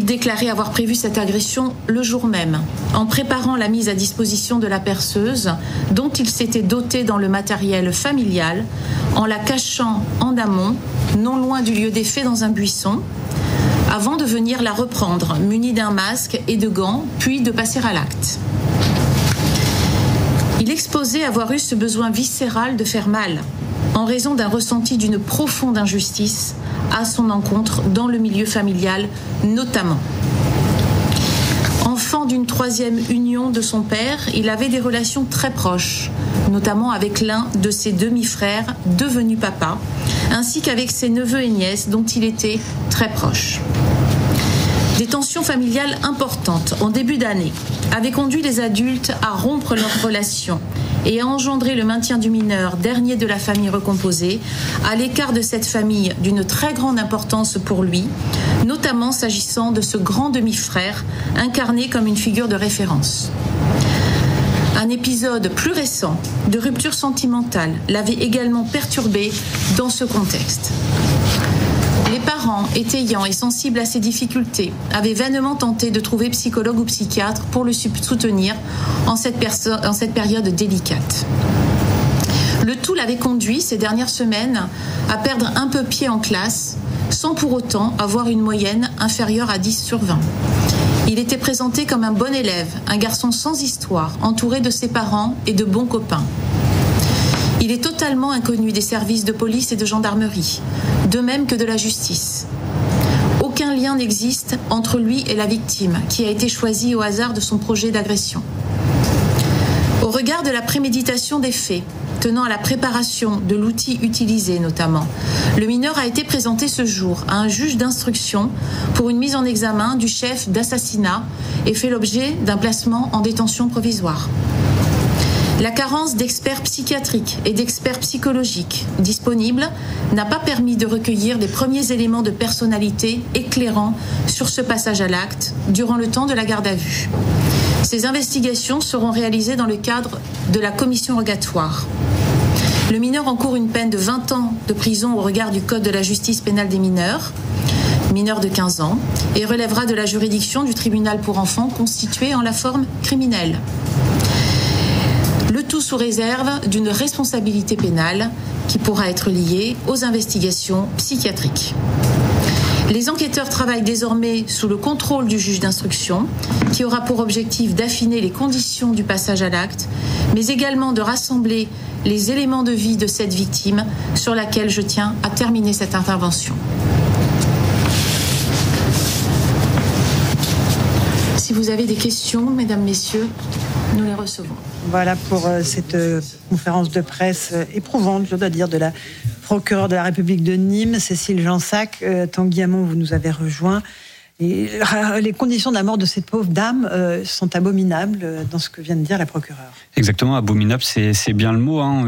déclarer avoir prévu cette agression le jour même, en préparant la mise à disposition de la perceuse dont il s'était doté dans le matériel familial, en la cachant en amont, non loin du lieu des faits dans un buisson, avant de venir la reprendre, muni d'un masque et de gants, puis de passer à l'acte. Il exposait avoir eu ce besoin viscéral de faire mal, en raison d'un ressenti d'une profonde injustice à son encontre dans le milieu familial notamment. Enfant d'une troisième union de son père, il avait des relations très proches, notamment avec l'un de ses demi-frères devenu papa, ainsi qu'avec ses neveux et nièces dont il était très proche. Des tensions familiales importantes en début d'année avaient conduit les adultes à rompre leurs relations et à engendrer le maintien du mineur, dernier de la famille recomposée, à l'écart de cette famille d'une très grande importance pour lui, notamment s'agissant de ce grand demi-frère incarné comme une figure de référence. Un épisode plus récent de rupture sentimentale l'avait également perturbé dans ce contexte. Les parents, étayants et sensibles à ces difficultés, avaient vainement tenté de trouver psychologue ou psychiatre pour le soutenir en cette période délicate. Le tout l'avait conduit, ces dernières semaines, à perdre un peu pied en classe, sans pour autant avoir une moyenne inférieure à 10 sur 20. Il était présenté comme un bon élève, un garçon sans histoire, entouré de ses parents et de bons copains. Il est totalement inconnu des services de police et de gendarmerie, de même que de la justice. Aucun lien n'existe entre lui et la victime, qui a été choisie au hasard de son projet d'agression. Au regard de la préméditation des faits, tenant à la préparation de l'outil utilisé notamment, le mineur a été présenté ce jour à un juge d'instruction pour une mise en examen du chef d'assassinat et fait l'objet d'un placement en détention provisoire. La carence d'experts psychiatriques et d'experts psychologiques disponibles n'a pas permis de recueillir les premiers éléments de personnalité éclairants sur ce passage à l'acte durant le temps de la garde à vue. Ces investigations seront réalisées dans le cadre de la commission rogatoire. Le mineur encourt une peine de 20 ans de prison au regard du Code de la justice pénale des mineurs, mineur de 15 ans, et relèvera de la juridiction du tribunal pour enfants constitué en la forme criminelle. Le tout sous réserve d'une responsabilité pénale qui pourra être liée aux investigations psychiatriques. Les enquêteurs travaillent désormais sous le contrôle du juge d'instruction, qui aura pour objectif d'affiner les conditions du passage à l'acte, mais également de rassembler les éléments de vie de cette victime sur laquelle je tiens à terminer cette intervention. Si vous avez des questions, mesdames, messieurs, nous les recevons. Voilà pour cette conférence de presse éprouvante, je dois dire, de la procureure de la République de Nîmes, Cécile Jansac. Tanguy Hamon, vous nous avez rejoint. Et les conditions de la mort de cette pauvre dame sont abominables dans ce que vient de dire la procureure. Exactement, abominable, c'est bien le mot. Hein.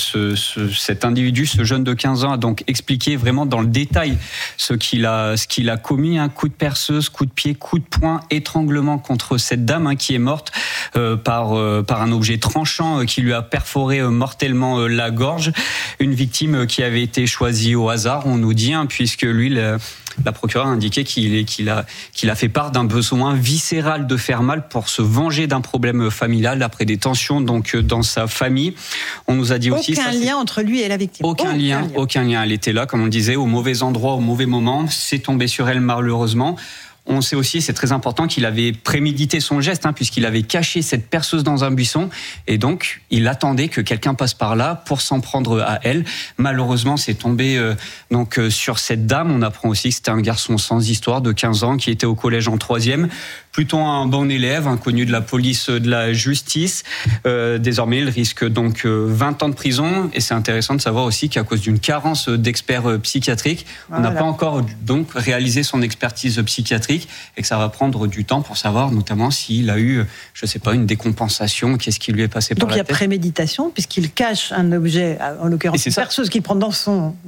Cet individu, ce jeune de 15 ans, a donc expliqué vraiment dans le détail ce qu'il a commis. Un coup de perceuse, coup de pied, coup de poing, étranglement contre cette dame qui est morte par un objet tranchant qui lui a perforé mortellement la gorge. Une victime qui avait été choisie au hasard, on nous dit, puisque lui... La procureure a indiqué qu'il a fait part d'un besoin viscéral de faire mal pour se venger d'un problème familial après des tensions donc dans sa famille. On nous a dit aussi aucun lien entre lui et la victime. Aucun lien. Elle était là, comme on le disait, au mauvais endroit, au mauvais moment. C'est tombé sur elle malheureusement. On sait aussi, c'est très important, qu'il avait prémédité son geste, puisqu'il avait caché cette perceuse dans un buisson, et donc il attendait que quelqu'un passe par là pour s'en prendre à elle. Malheureusement, c'est tombé sur cette dame. On apprend aussi que c'était un garçon sans histoire de 15 ans qui était au collège en 3e. Plutôt un bon élève, inconnu de la police, de la justice. Désormais, il risque donc 20 ans de prison. Et c'est intéressant de savoir aussi qu'à cause d'une carence d'experts psychiatriques, on n'a pas encore donc réalisé son expertise psychiatrique et que ça va prendre du temps pour savoir notamment s'il a eu, je sais pas, une décompensation, qu'est-ce qui lui est passé par la tête. Donc il y a préméditation puisqu'il cache un objet, en l'occurrence une perceuse qu'il prend dans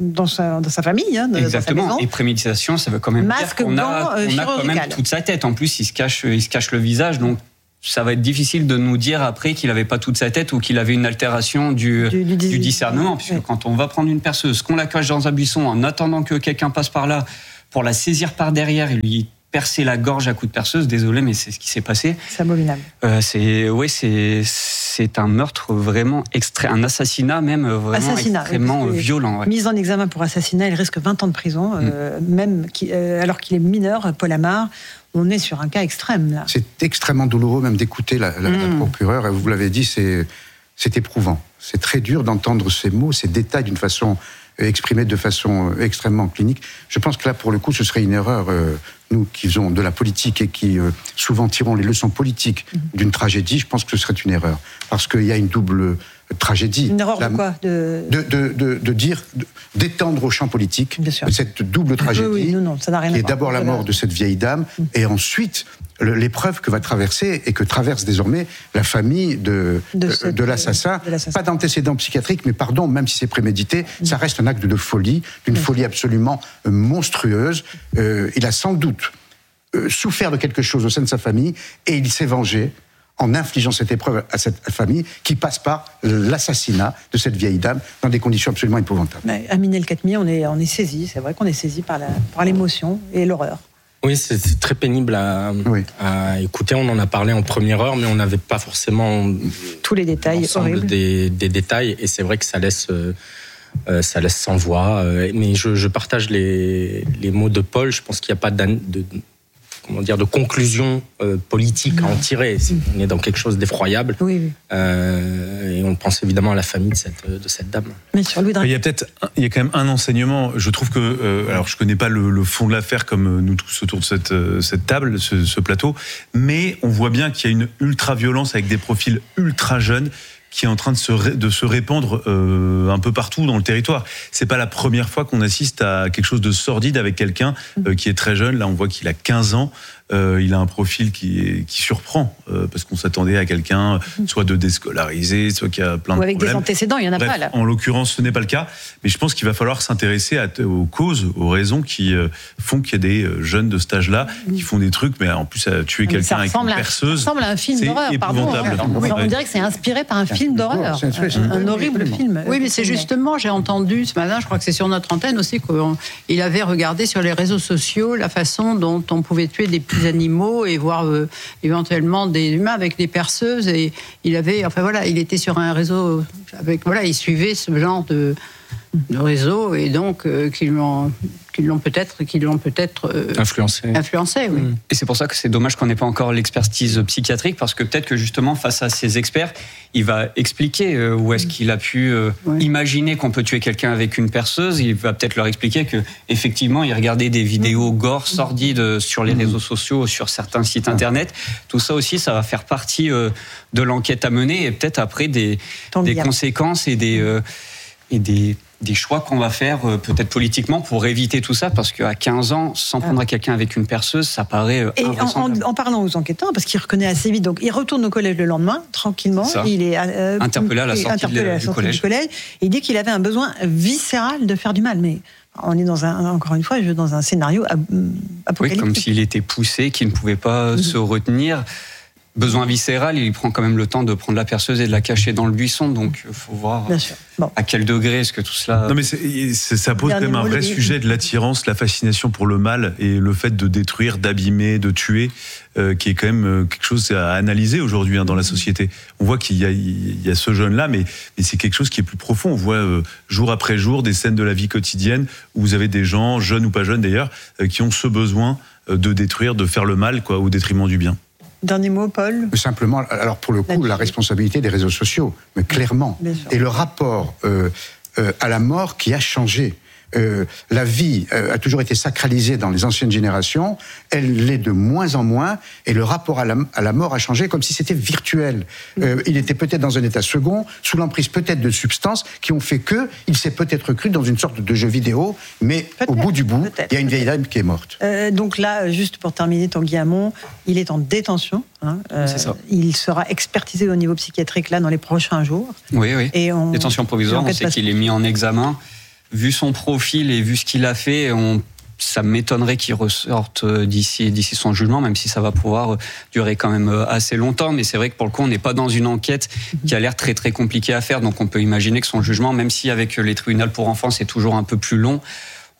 sa famille, exactement. Dans sa maison. Et préméditation, ça veut quand même dire qu'on a quand même toute sa tête. En plus, il se cache le visage, donc ça va être difficile de nous dire après qu'il n'avait pas toute sa tête ou qu'il avait une altération du discernement, puisque quand on va prendre une perceuse, qu'on la cache dans un buisson en attendant que quelqu'un passe par là pour la saisir par derrière et lui percer la gorge à coups de perceuse. Désolé, mais c'est ce qui s'est passé. C'est abominable. C'est un meurtre vraiment un assassinat même vraiment extrêmement violent. Ouais. Mise en examen pour assassinat, il risque 20 ans de prison, alors qu'il est mineur, Paul Amar. On est sur un cas extrême, là. C'est extrêmement douloureux même d'écouter la procureure. Et vous l'avez dit, c'est éprouvant. C'est très dur d'entendre ces mots, ces détails d'une façon exprimée de façon extrêmement clinique. Je pense que là, pour le coup, ce serait une erreur. Nous qui faisons de la politique et qui souvent tirons les leçons politiques d'une tragédie, je pense que ce serait une erreur. Parce qu'il y a une double tragédie. Une erreur de quoi ? D'étendre au champ politique cette double tragédie, ça n'a rien à voir. Qui est d'abord la mort de cette vieille dame, et ensuite l'épreuve que va traverser et que traverse désormais la famille de l'assassin. Pas d'antécédents psychiatriques, mais pardon, même si c'est prémédité, ça reste un acte de folie, d'une folie absolument monstrueuse. Il a sans doute souffert de quelque chose au sein de sa famille, et il s'est vengé en infligeant cette épreuve à cette famille qui passe par l'assassinat de cette vieille dame dans des conditions absolument épouvantables. Amine El-Khatmi, on est saisi, c'est vrai qu'on est saisi par l'émotion et l'horreur. Oui, c'est très pénible à écouter. On en a parlé en première heure, mais on n'avait pas forcément tous les détails horribles. Des détails, et c'est vrai que ça laisse sans voix. Mais je partage les mots de Paul. Je pense qu'il n'y a pas de conclusion politique à en tirer. On est dans quelque chose d'effroyable. Oui. Et on pense évidemment à la famille de cette dame. Mais sur Louis il y a quand même un enseignement. Je trouve que, alors je connais pas le fond de l'affaire comme nous tous autour de cette table, ce plateau, mais on voit bien qu'il y a une ultra-violence avec des profils ultra jeunes qui est en train de se répandre un peu partout dans le territoire. C'est pas la première fois qu'on assiste à quelque chose de sordide avec quelqu'un qui est très jeune. Là, on voit qu'il a 15 ans. Il a un profil qui surprend, parce qu'on s'attendait à quelqu'un soit de déscolarisé, soit qui a plein de problèmes. Ou avec des antécédents, il n'y en a pas là. En l'occurrence, ce n'est pas le cas. Mais je pense qu'il va falloir s'intéresser aux causes, aux raisons qui font qu'il y a des jeunes de cet âge-là qui font des trucs, mais en plus à tuer quelqu'un avec une perceuse. Ça ressemble à un film d'horreur, épouvantable. On dirait que c'est inspiré par un film d'horreur. Un horrible film. Oui, mais c'est justement, j'ai entendu ce matin, je crois que c'est sur notre antenne aussi, qu'il avait regardé sur les réseaux sociaux la façon dont on pouvait tuer des petits animaux et voir éventuellement des humains avec des perceuses, et il était sur un réseau il suivait ce genre de réseau, et donc qui l'ont peut-être influencé. Oui. Et c'est pour ça que c'est dommage qu'on n'ait pas encore l'expertise psychiatrique, parce que peut-être que justement face à ces experts, il va expliquer où est-ce qu'il a pu imaginer qu'on peut tuer quelqu'un avec une perceuse. Il va peut-être leur expliquer que effectivement il regardait des vidéos gore sordides sur les réseaux sociaux, sur certains sites internet. Tout ça aussi, ça va faire partie de l'enquête à mener, et peut-être après des conséquences et des choix qu'on va faire peut-être politiquement pour éviter tout ça, parce qu'à 15 ans, s'en prendre à quelqu'un avec une perceuse, ça paraît invraisemblable. Et en parlant aux enquêteurs, parce qu'il reconnaît assez vite, donc il retourne au collège le lendemain, tranquillement, il est interpellé à la sortie du collège. Il dit qu'il avait un besoin viscéral de faire du mal, mais on est encore une fois dans un scénario apocalyptique. Oui, comme s'il était poussé, qu'il ne pouvait pas se retenir. Besoin viscéral, il prend quand même le temps de prendre la perceuse et de la cacher dans le buisson, donc il faut voir à quel degré est-ce que tout cela... Non mais ça pose quand même un vrai sujet de l'attirance, la fascination pour le mal, et le fait de détruire, d'abîmer, de tuer, qui est quand même quelque chose à analyser aujourd'hui dans la société. On voit qu'il y a ce jeune-là, mais c'est quelque chose qui est plus profond. On voit jour après jour des scènes de la vie quotidienne où vous avez des gens, jeunes ou pas jeunes d'ailleurs, qui ont ce besoin de détruire, de faire le mal, au détriment du bien. Dernier mot, Paul ? Simplement, alors pour le coup, la responsabilité des réseaux sociaux, mais clairement. Et le rapport à la mort qui a changé. La vie a toujours été sacralisée dans les anciennes générations, elle l'est de moins en moins, et le rapport à la mort a changé comme si c'était virtuel. Il était peut-être dans un état second, sous l'emprise peut-être de substances qui ont fait qu'il s'est peut-être cru dans une sorte de jeu vidéo, mais au bout du bout, il y a une vieille dame qui est morte. Donc là, juste pour terminer, Tanguy Hamon, il est en détention. C'est ça. Il sera expertisé au niveau psychiatrique là dans les prochains jours. Oui. Détention provisoire, on sait qu'il est mis en examen. Vu son profil et vu ce qu'il a fait, ça m'étonnerait qu'il ressorte d'ici son jugement, même si ça va pouvoir durer quand même assez longtemps. Mais c'est vrai que pour le coup, on n'est pas dans une enquête qui a l'air très très compliquée à faire. Donc on peut imaginer que son jugement, même si avec les tribunaux pour enfants, c'est toujours un peu plus long,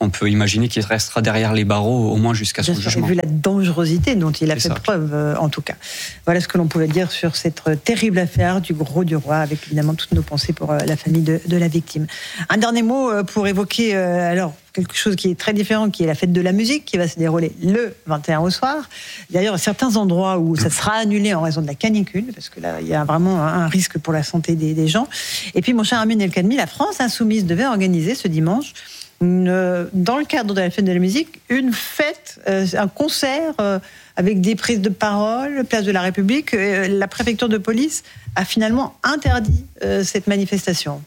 on peut imaginer qu'il restera derrière les barreaux au moins jusqu'à son jugement. Vu la dangerosité dont il a fait preuve, en tout cas. Voilà ce que l'on pouvait dire sur cette terrible affaire du Grau du Roi, avec évidemment toutes nos pensées pour la famille de la victime. Un dernier mot pour évoquer alors quelque chose qui est très différent, qui est la fête de la musique, qui va se dérouler le 21 au soir. D'ailleurs, certains endroits où ça sera annulé en raison de la canicule, parce que là, il y a vraiment un risque pour la santé des gens. Et puis, mon cher Amine El-Kadmi, la France Insoumise devait organiser ce dimanche, dans le cadre de la fête de la musique, une fête, un concert avec des prises de parole, place de la République. La préfecture de police a finalement interdit cette manifestation.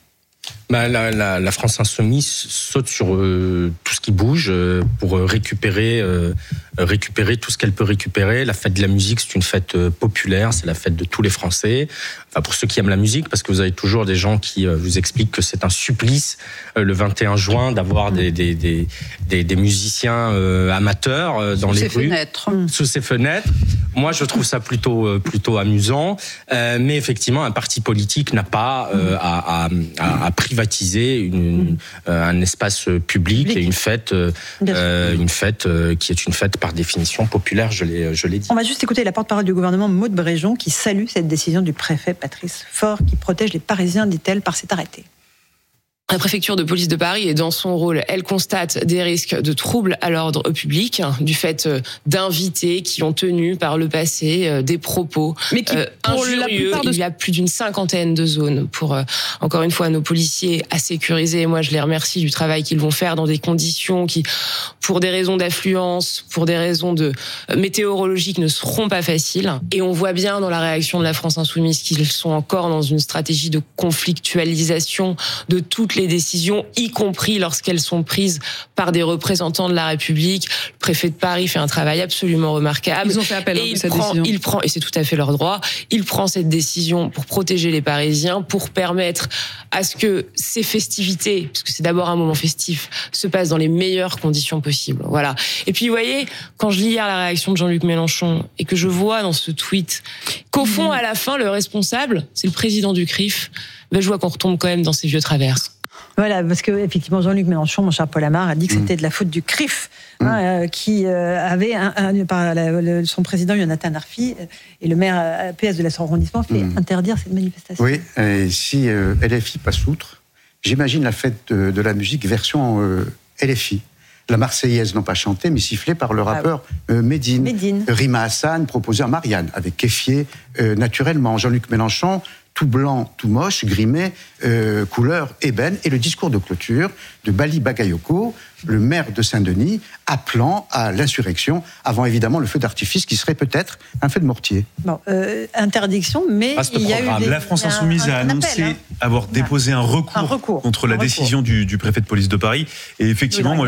La France Insoumise saute sur tout ce qui bouge pour récupérer tout ce qu'elle peut récupérer. La fête de la musique, c'est une fête populaire, c'est la fête de tous les Français. Enfin, pour ceux qui aiment la musique, parce que vous avez toujours des gens qui vous expliquent que c'est un supplice le 21 juin d'avoir des musiciens amateurs dans les rues, sous ces fenêtres. Moi, je trouve ça plutôt amusant, mais effectivement, un parti politique n'a pas à privatiser un espace public et une fête qui est une fête par définition populaire, je l'ai dit. On va juste écouter la porte-parole du gouvernement, Maud Bréjon, qui salue cette décision du préfet Patrice Faure, qui protège les Parisiens, dit-elle, par cet arrêté. La préfecture de police de Paris est dans son rôle. Elle constate des risques de troubles à l'ordre public du fait d'invités qui ont tenu par le passé des propos injurieux. Il y a plus d'une 50aine de zones pour, encore une fois, nos policiers à sécuriser. Moi, je les remercie du travail qu'ils vont faire dans des conditions qui, pour des raisons d'affluence, pour des raisons de météorologiques, ne seront pas faciles. Et on voit bien dans la réaction de la France Insoumise qu'ils sont encore dans une stratégie de conflictualisation de toutes les décisions, y compris lorsqu'elles sont prises par des représentants de la République. Le préfet de Paris fait un travail absolument remarquable. Ils ont fait appel à cette décision. Il prend, et c'est tout à fait leur droit, il prend cette décision pour protéger les Parisiens, pour permettre à ce que ces festivités, parce que c'est d'abord un moment festif, se passent dans les meilleures conditions possibles. Voilà. Et puis, vous voyez, quand je lis hier la réaction de Jean-Luc Mélenchon et que je vois dans ce tweet qu'au fond, à la fin, le responsable, c'est le président du CRIF, je vois qu'on retombe quand même dans ces vieux travers. Voilà, parce que effectivement Jean-Luc Mélenchon, mon cher Paul Amar, a dit que c'était de la faute du CRIF, qui avait par son président Jonathan Arfi et le maire PS de la arrondissement fait interdire cette manifestation. Oui, et si LFI passe outre, j'imagine la fête de la musique version LFI. La Marseillaise, non pas chantée, mais sifflée par le rappeur Médine. Rima Hassan proposée en Marianne, avec Kéfier naturellement. Jean-Luc Mélenchon, tout blanc, tout moche, grimé, couleur ébène, et le discours de clôture de Bali Bagayoko, le maire de Saint-Denis, appelant à l'insurrection, avant évidemment le feu d'artifice qui serait peut-être un feu de mortier. Bon, interdiction, mais il y a eu la France Insoumise a annoncé avoir déposé un recours contre la décision du préfet de police de Paris. Et effectivement, moi,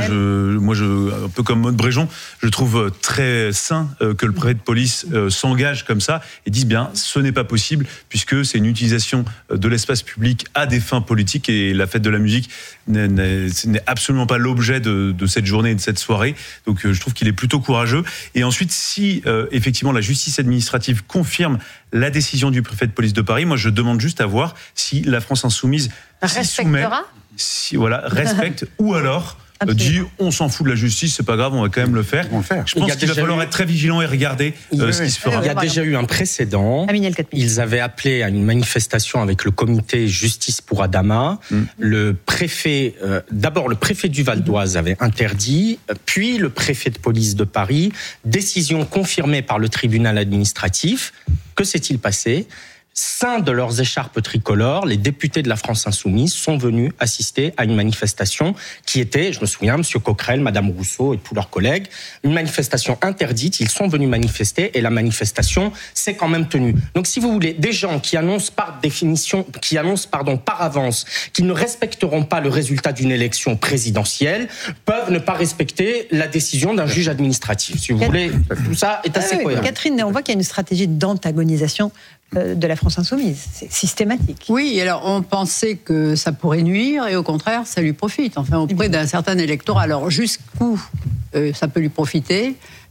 un peu comme Maud Bréjon, je trouve très sain que le préfet de police s'engage comme ça et dise bien, ce n'est pas possible, puisque c'est une utilisation de l'espace public à des fins politiques, et la fête de la musique n'est absolument pas l'objet de cette journée et de cette soirée. Donc je trouve qu'il est plutôt courageux. Et ensuite, si effectivement la justice administrative confirme la décision du préfet de police de Paris, moi je demande juste à voir si la France Insoumise s'y soumet, respecte ou alors dit on s'en fout de la justice, c'est pas grave, on va quand même le faire. Je pense qu'il va falloir être très vigilant et regarder ce qui se fera. Il y a déjà eu un précédent. Ils avaient appelé à une manifestation avec le comité Justice pour Adama. Le préfet, d'abord le préfet du Val d'Oise avait interdit, puis le préfet de police de Paris. Décision confirmée par le tribunal administratif. Que s'est-il passé ? Ceints de leurs écharpes tricolores, les députés de la France Insoumise sont venus assister à une manifestation qui était, je me souviens, M. Coquerel, Mme Rousseau et tous leurs collègues, une manifestation interdite. Ils sont venus manifester et la manifestation s'est quand même tenue. Donc, si vous voulez, des gens qui annoncent par avance qu'ils ne respecteront pas le résultat d'une élection présidentielle peuvent ne pas respecter la décision d'un juge administratif. Si vous voulez, tout ça est assez cohérent. Catherine, on voit qu'il y a une stratégie d'antagonisation de la France Insoumise. C'est systématique. Oui, alors on pensait que ça pourrait nuire et au contraire, ça lui profite. Enfin, auprès d'un certain électorat. Alors jusqu'où ça peut lui profiter ?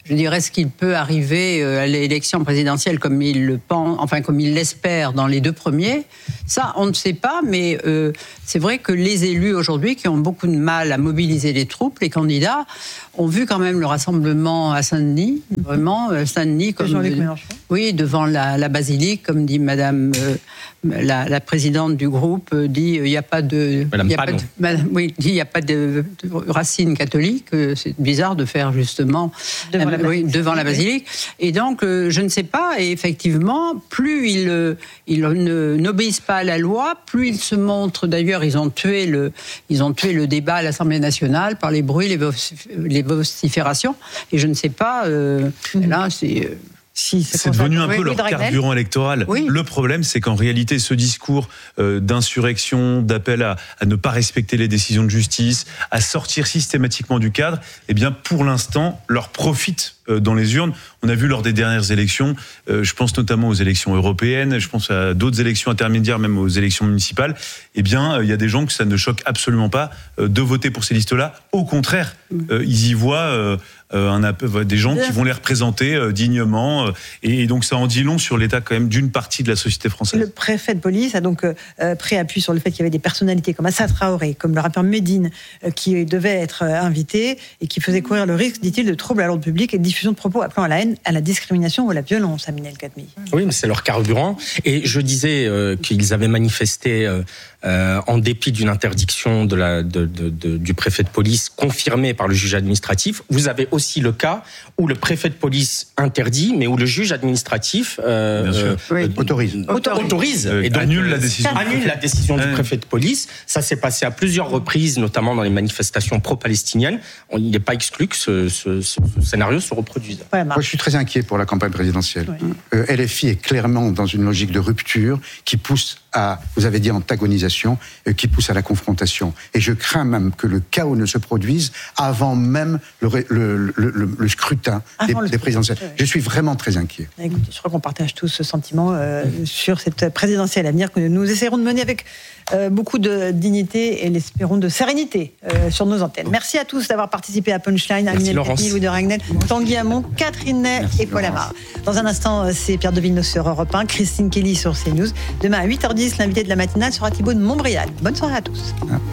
je dirais, ce qu'il peut arriver à l'élection présidentielle comme il le pense, enfin comme il l'espère dans les 2 premiers, ça on ne sait pas, mais c'est vrai que les élus aujourd'hui qui ont beaucoup de mal à mobiliser les troupes, les candidats, ont vu quand même le rassemblement à Saint-Denis, vraiment Saint-Denis comme Jean-Luc Mélenchon. Oui, devant la basilique, comme dit Madame la présidente du groupe, dit il n'y a pas de, Madame Panon. Oui, dit il n'y a pas de racines catholiques. C'est bizarre de faire justement devant la basilique. Et donc je ne sais pas. Et effectivement, plus ils n'obéissent pas à la loi, plus ils se montrent. D'ailleurs, ils ont tué le débat à l'Assemblée nationale par les bruits, les vociférations. Et je ne sais pas. Là, c'est c'est devenu un peu leur carburant électoral. Oui. Le problème, c'est qu'en réalité, ce discours d'insurrection, d'appel à ne pas respecter les décisions de justice, à sortir systématiquement du cadre, eh bien, pour l'instant, leur profite dans les urnes. On a vu lors des dernières élections, je pense notamment aux élections européennes, je pense à d'autres élections intermédiaires, même aux élections municipales, eh bien, il y a des gens que ça ne choque absolument pas de voter pour ces listes-là. Au contraire, ils y voient des gens qui vont les représenter dignement, et donc ça en dit long sur l'état quand même d'une partie de la société française. Le préfet de police a donc pris appui sur le fait qu'il y avait des personnalités comme Assa Traoré, comme le rappeur Medine, qui devaient être invités et qui faisaient courir le risque, dit-il, de troubles à l'ordre public et de diffusion de propos appelant à la haine, à la discrimination ou à la violence, Aminé El Khatmi. Oui, mais c'est leur carburant. Et je disais qu'ils avaient manifesté en dépit d'une interdiction du préfet de police confirmée par le juge administratif. Vous avez aussi le cas où le préfet de police interdit, mais où le juge administratif autorise et donc annule la décision du préfet de police. Ça s'est passé à plusieurs reprises, notamment dans les manifestations pro-palestiniennes. Il n'est pas exclu que ce scénario se reproduise. Moi, je suis très inquiet pour la campagne présidentielle. LFI est clairement dans une logique de rupture qui pousse à, vous avez dit, antagonisation, qui pousse à la confrontation. Et je crains même que le chaos ne se produise avant même le scrutin des présidentielles. Je suis vraiment très inquiet. Écoutez, je crois qu'on partage tous ce sentiment sur cette présidentielle à venir que nous essaierons de mener avec beaucoup de dignité et l'espérons de sérénité sur nos antennes. Merci à tous d'avoir participé à Punchline. Aminé El Khatmi, Louis de Ragnel, Tanguy Hamon, Catherine Ney et Paul Amar. Dans un instant, c'est Pierre de Villeneuve sur Europe 1, Christine Kelly sur CNews. Demain à 8h10, l'invité de la matinale sera Thibaut de Montbrial. Bonne soirée à tous.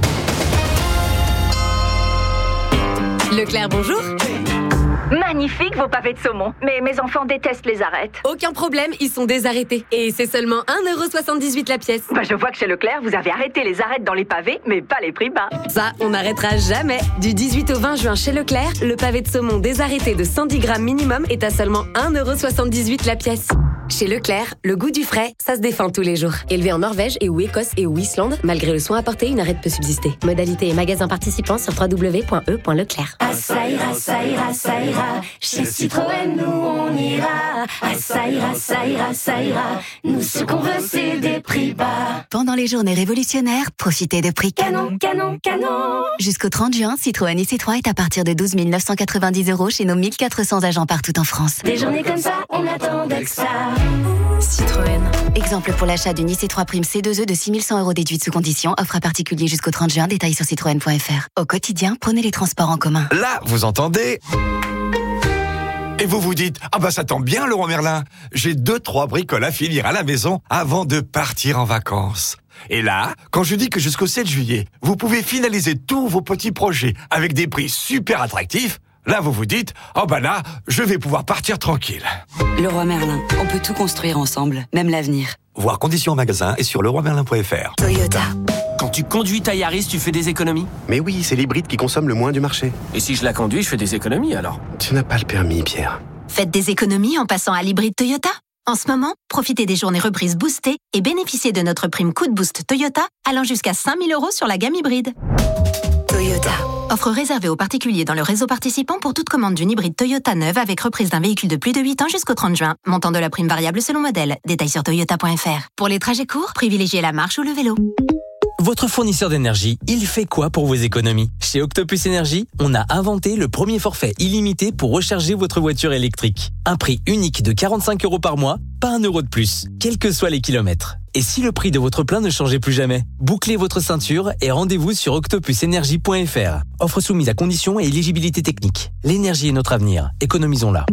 Leclerc, bonjour. Magnifique vos pavés de saumon, mais mes enfants détestent les arêtes. Aucun problème, ils sont désarrêtés. Et c'est seulement 1,78€ la pièce. Je vois que chez Leclerc, vous avez arrêté les arêtes dans les pavés, mais pas les prix bas. Ça, on n'arrêtera jamais. Du 18 au 20 juin chez Leclerc, le pavé de saumon désarrêté de 110 grammes minimum est à seulement 1,78€ la pièce. Chez Leclerc, le goût du frais, ça se défend tous les jours. Élevé en Norvège et ou Écosse et ou Islande, malgré le soin apporté, une arête peut subsister. Modalité et magasin participants sur www.e.leclerc. Ça ira, ça ira, ça ira. Chez Citroën, nous on ira. Ça ira, ça ira, ça ira. Nous ce qu'on veut, c'est des prix bas. Pendant les journées révolutionnaires, profitez de prix canon, canon, canon. Jusqu'au 30 juin, Citroën IC3 est à partir de 12 990€ chez nos 1400 agents partout en France. Des journées comme ça, on attendait que ça. Citroën. Exemple pour l'achat d'une IC3 Prime C2E de 6100€ déduite sous condition. Offre à particulier jusqu'au 30 juin. Détails sur citroën.fr. Au quotidien, prenez les transports en commun. Là, vous entendez ? Et vous vous dites, ah bah ça tombe bien Leroy Merlin, j'ai 2-3 bricoles à finir à la maison avant de partir en vacances. Et là, quand je dis que jusqu'au 7 juillet, vous pouvez finaliser tous vos petits projets avec des prix super attractifs, là vous vous dites, oh bah là, je vais pouvoir partir tranquille. Leroy Merlin, on peut tout construire ensemble, même l'avenir. Voir conditions en magasin et sur leroymerlin.fr. Toyota. Quand tu conduis ta Yaris, tu fais des économies ? Mais oui, c'est l'hybride qui consomme le moins du marché. Et si je la conduis, je fais des économies alors ? Tu n'as pas le permis, Pierre. Faites des économies en passant à l'hybride Toyota. En ce moment, profitez des journées reprises boostées et bénéficiez de notre prime coup de boost Toyota allant jusqu'à 5 000 € sur la gamme hybride. Toyota. Offre réservée aux particuliers dans le réseau participant pour toute commande d'une hybride Toyota neuve avec reprise d'un véhicule de plus de 8 ans jusqu'au 30 juin. Montant de la prime variable selon modèle. Détails sur toyota.fr. Pour les trajets courts, privilégiez la marche ou le vélo. Votre fournisseur d'énergie, il fait quoi pour vos économies ? Chez Octopus Énergie, on a inventé le premier forfait illimité pour recharger votre voiture électrique. Un prix unique de 45 € par mois, pas 1 € de plus, quels que soient les kilomètres. Et si le prix de votre plein ne changeait plus jamais? Bouclez votre ceinture et rendez-vous sur octopusenergie.fr. Offre soumise à conditions et éligibilité technique. L'énergie est notre avenir. Économisons-la.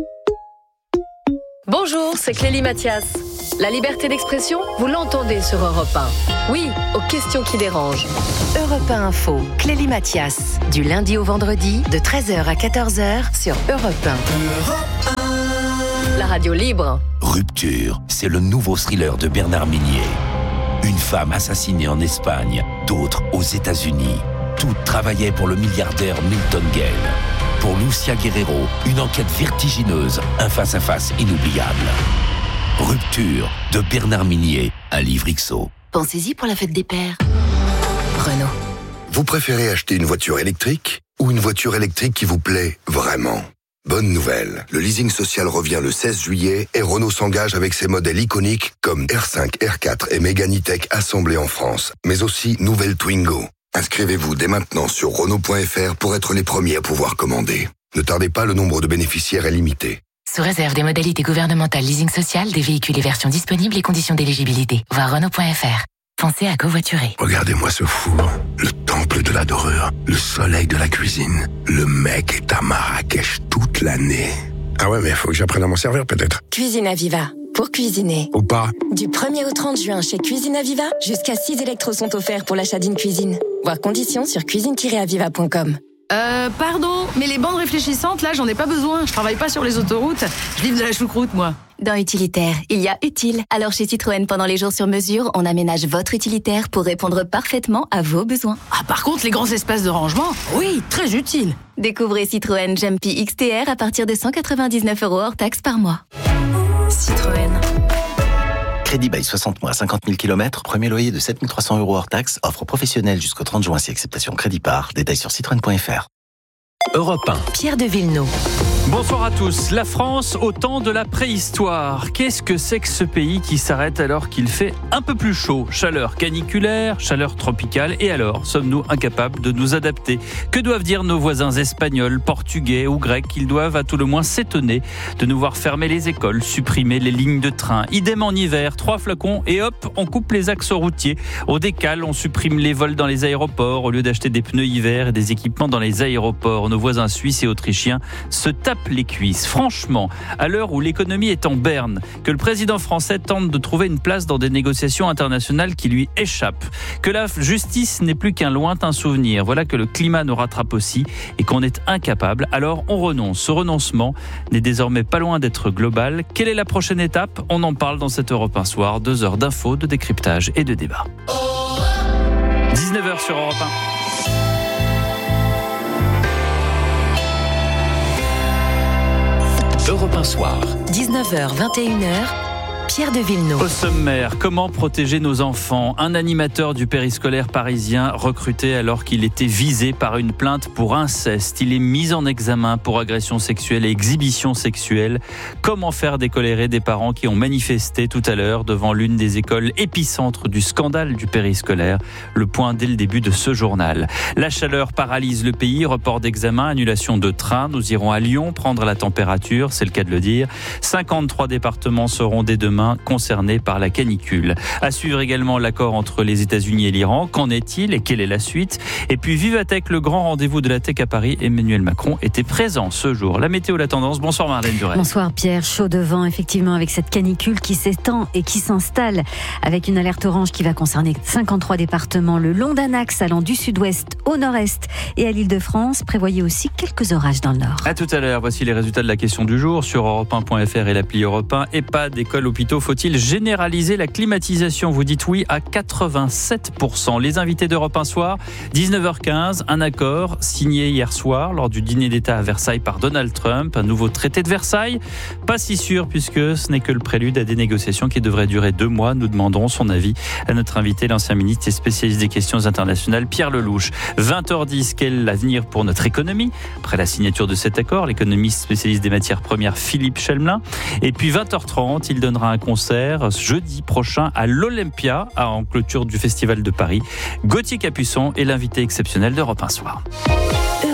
Bonjour, c'est Clélie Mathias. La liberté d'expression, vous l'entendez sur Europe 1. Oui, aux questions qui dérangent. Europe 1 Info, Clélie Mathias. Du lundi au vendredi, de 13h à 14h sur Europe 1. La radio libre. Rupture, c'est le nouveau thriller de Bernard Minier. Une femme assassinée en Espagne, d'autres aux États-Unis. Toutes travaillaient pour le milliardaire Milton Gale. Pour Lucia Guerrero, une enquête vertigineuse, un face-à-face inoubliable. Rupture de Bernard Minier, un livre XO. Pensez-y pour la fête des pères. Renault. Vous préférez acheter une voiture électrique ou une voiture électrique qui vous plaît vraiment? Bonne nouvelle, le leasing social revient le 16 juillet et Renault s'engage avec ses modèles iconiques comme R5, R4 et Mégane E-Tech assemblés en France, mais aussi nouvelle Twingo. Inscrivez-vous dès maintenant sur Renault.fr pour être les premiers à pouvoir commander. Ne tardez pas, le nombre de bénéficiaires est limité. Sous réserve des modalités gouvernementales leasing social, des véhicules et versions disponibles et conditions d'éligibilité. Voir Renault.fr. Pensez à covoiturer. Regardez-moi ce four, le temple de la dorure, le soleil de la cuisine. Le mec est à Marrakech toute l'année. Ah ouais, mais il faut que j'apprenne à m'en servir peut-être. Cuisine Aviva. Pour cuisiner. Ou pas. Du 1er au 30 juin chez Cuisine Aviva, jusqu'à 6 électros sont offerts pour l'achat d'une cuisine. Voir conditions sur cuisine-aviva.com. Pardon, mais les bandes réfléchissantes, là, j'en ai pas besoin. Je travaille pas sur les autoroutes. Je livre de la choucroute, moi. Dans Utilitaire, il y a utile. Alors chez Citroën, pendant les jours sur mesure, on aménage votre utilitaire pour répondre parfaitement à vos besoins. Ah, par contre, les grands espaces de rangement, oui, très utile. Découvrez Citroën Jumpy XTR à partir de 199 € hors taxe par mois. Citroën. Crédit bail 60 mois, 50 000 km, premier loyer de 7 300 € hors taxe, offre professionnelle jusqu'au 30 juin si acceptation crédit par. Détails sur citroën.fr. Europe 1. Pierre de Villeneuve. Bonsoir à tous. La France au temps de la préhistoire. Qu'est-ce que c'est que ce pays qui s'arrête alors qu'il fait un peu plus chaud? Chaleur caniculaire, chaleur tropicale. Et alors, sommes-nous incapables de nous adapter? Que doivent dire nos voisins espagnols, portugais ou grecs? Ils doivent à tout le moins s'étonner de nous voir fermer les écoles, supprimer les lignes de train. Idem en hiver, 3 flacons et hop, on coupe les axes routiers. On décale, on supprime les vols dans les aéroports au lieu d'acheter des pneus hiver et des équipements dans les aéroports. Nos voisins suisses et autrichiens se tapent les cuisses. Franchement, à l'heure où l'économie est en berne, que le président français tente de trouver une place dans des négociations internationales qui lui échappent, que la justice n'est plus qu'un lointain souvenir, voilà que le climat nous rattrape aussi et qu'on est incapable, alors on renonce. Ce renoncement n'est désormais pas loin d'être global. Quelle est la prochaine étape? On en parle dans cette Europe 1 Soir, 2 heures d'infos, de décryptage et de débat. 19h sur Europe 1. Europe 1 Soir. 19h, 21h. Pierre de Villeneuve. Au sommaire, comment protéger nos enfants? Un animateur du périscolaire parisien recruté alors qu'il était visé par une plainte pour inceste. Il est mis en examen pour agression sexuelle et exhibition sexuelle. Comment faire décolérer des parents qui ont manifesté tout à l'heure devant l'une des écoles épicentres du scandale du périscolaire? Le point dès le début de ce journal. La chaleur paralyse le pays, report d'examen, annulation de train. Nous irons à Lyon prendre la température, c'est le cas de le dire. 53 départements seront dès demain concernés par la canicule. À suivre également l'accord entre les États-Unis et l'Iran. Qu'en est-il et quelle est la suite? Et puis Vivatech, le grand rendez-vous de la tech à Paris. Emmanuel Macron était présent ce jour. La météo, la tendance. Bonsoir Marlène Durel. Bonsoir Pierre. Chaud de vent effectivement avec cette canicule qui s'étend et qui s'installe avec une alerte orange qui va concerner 53 départements le long d'un axe allant du sud-ouest au nord-est et à l'Île-de-France. Prévoyez aussi quelques orages dans le nord. À tout à l'heure. Voici les résultats de la question du jour sur europe1.fr et l'appli Europe 1. EHPAD, école, hôpitaux. Faut-il généraliser la climatisation? Vous dites oui à 87%. Les invités d'Europe 1 Soir, 19h15, un accord signé hier soir lors du dîner d'État à Versailles par Donald Trump, un nouveau traité de Versailles. Pas si sûr puisque ce n'est que le prélude à des négociations qui devraient durer 2 mois. Nous demanderons son avis à notre invité, l'ancien ministre et spécialiste des questions internationales, Pierre Lellouche. 20h10, quel est l'avenir pour notre économie? Après la signature de cet accord, l'économiste spécialiste des matières premières, Philippe Chelmelin. Et puis 20h30, il donnera un concert jeudi prochain à l'Olympia, en clôture du Festival de Paris. Gauthier Capuçon est l'invité exceptionnel d'Europe 1 Soir.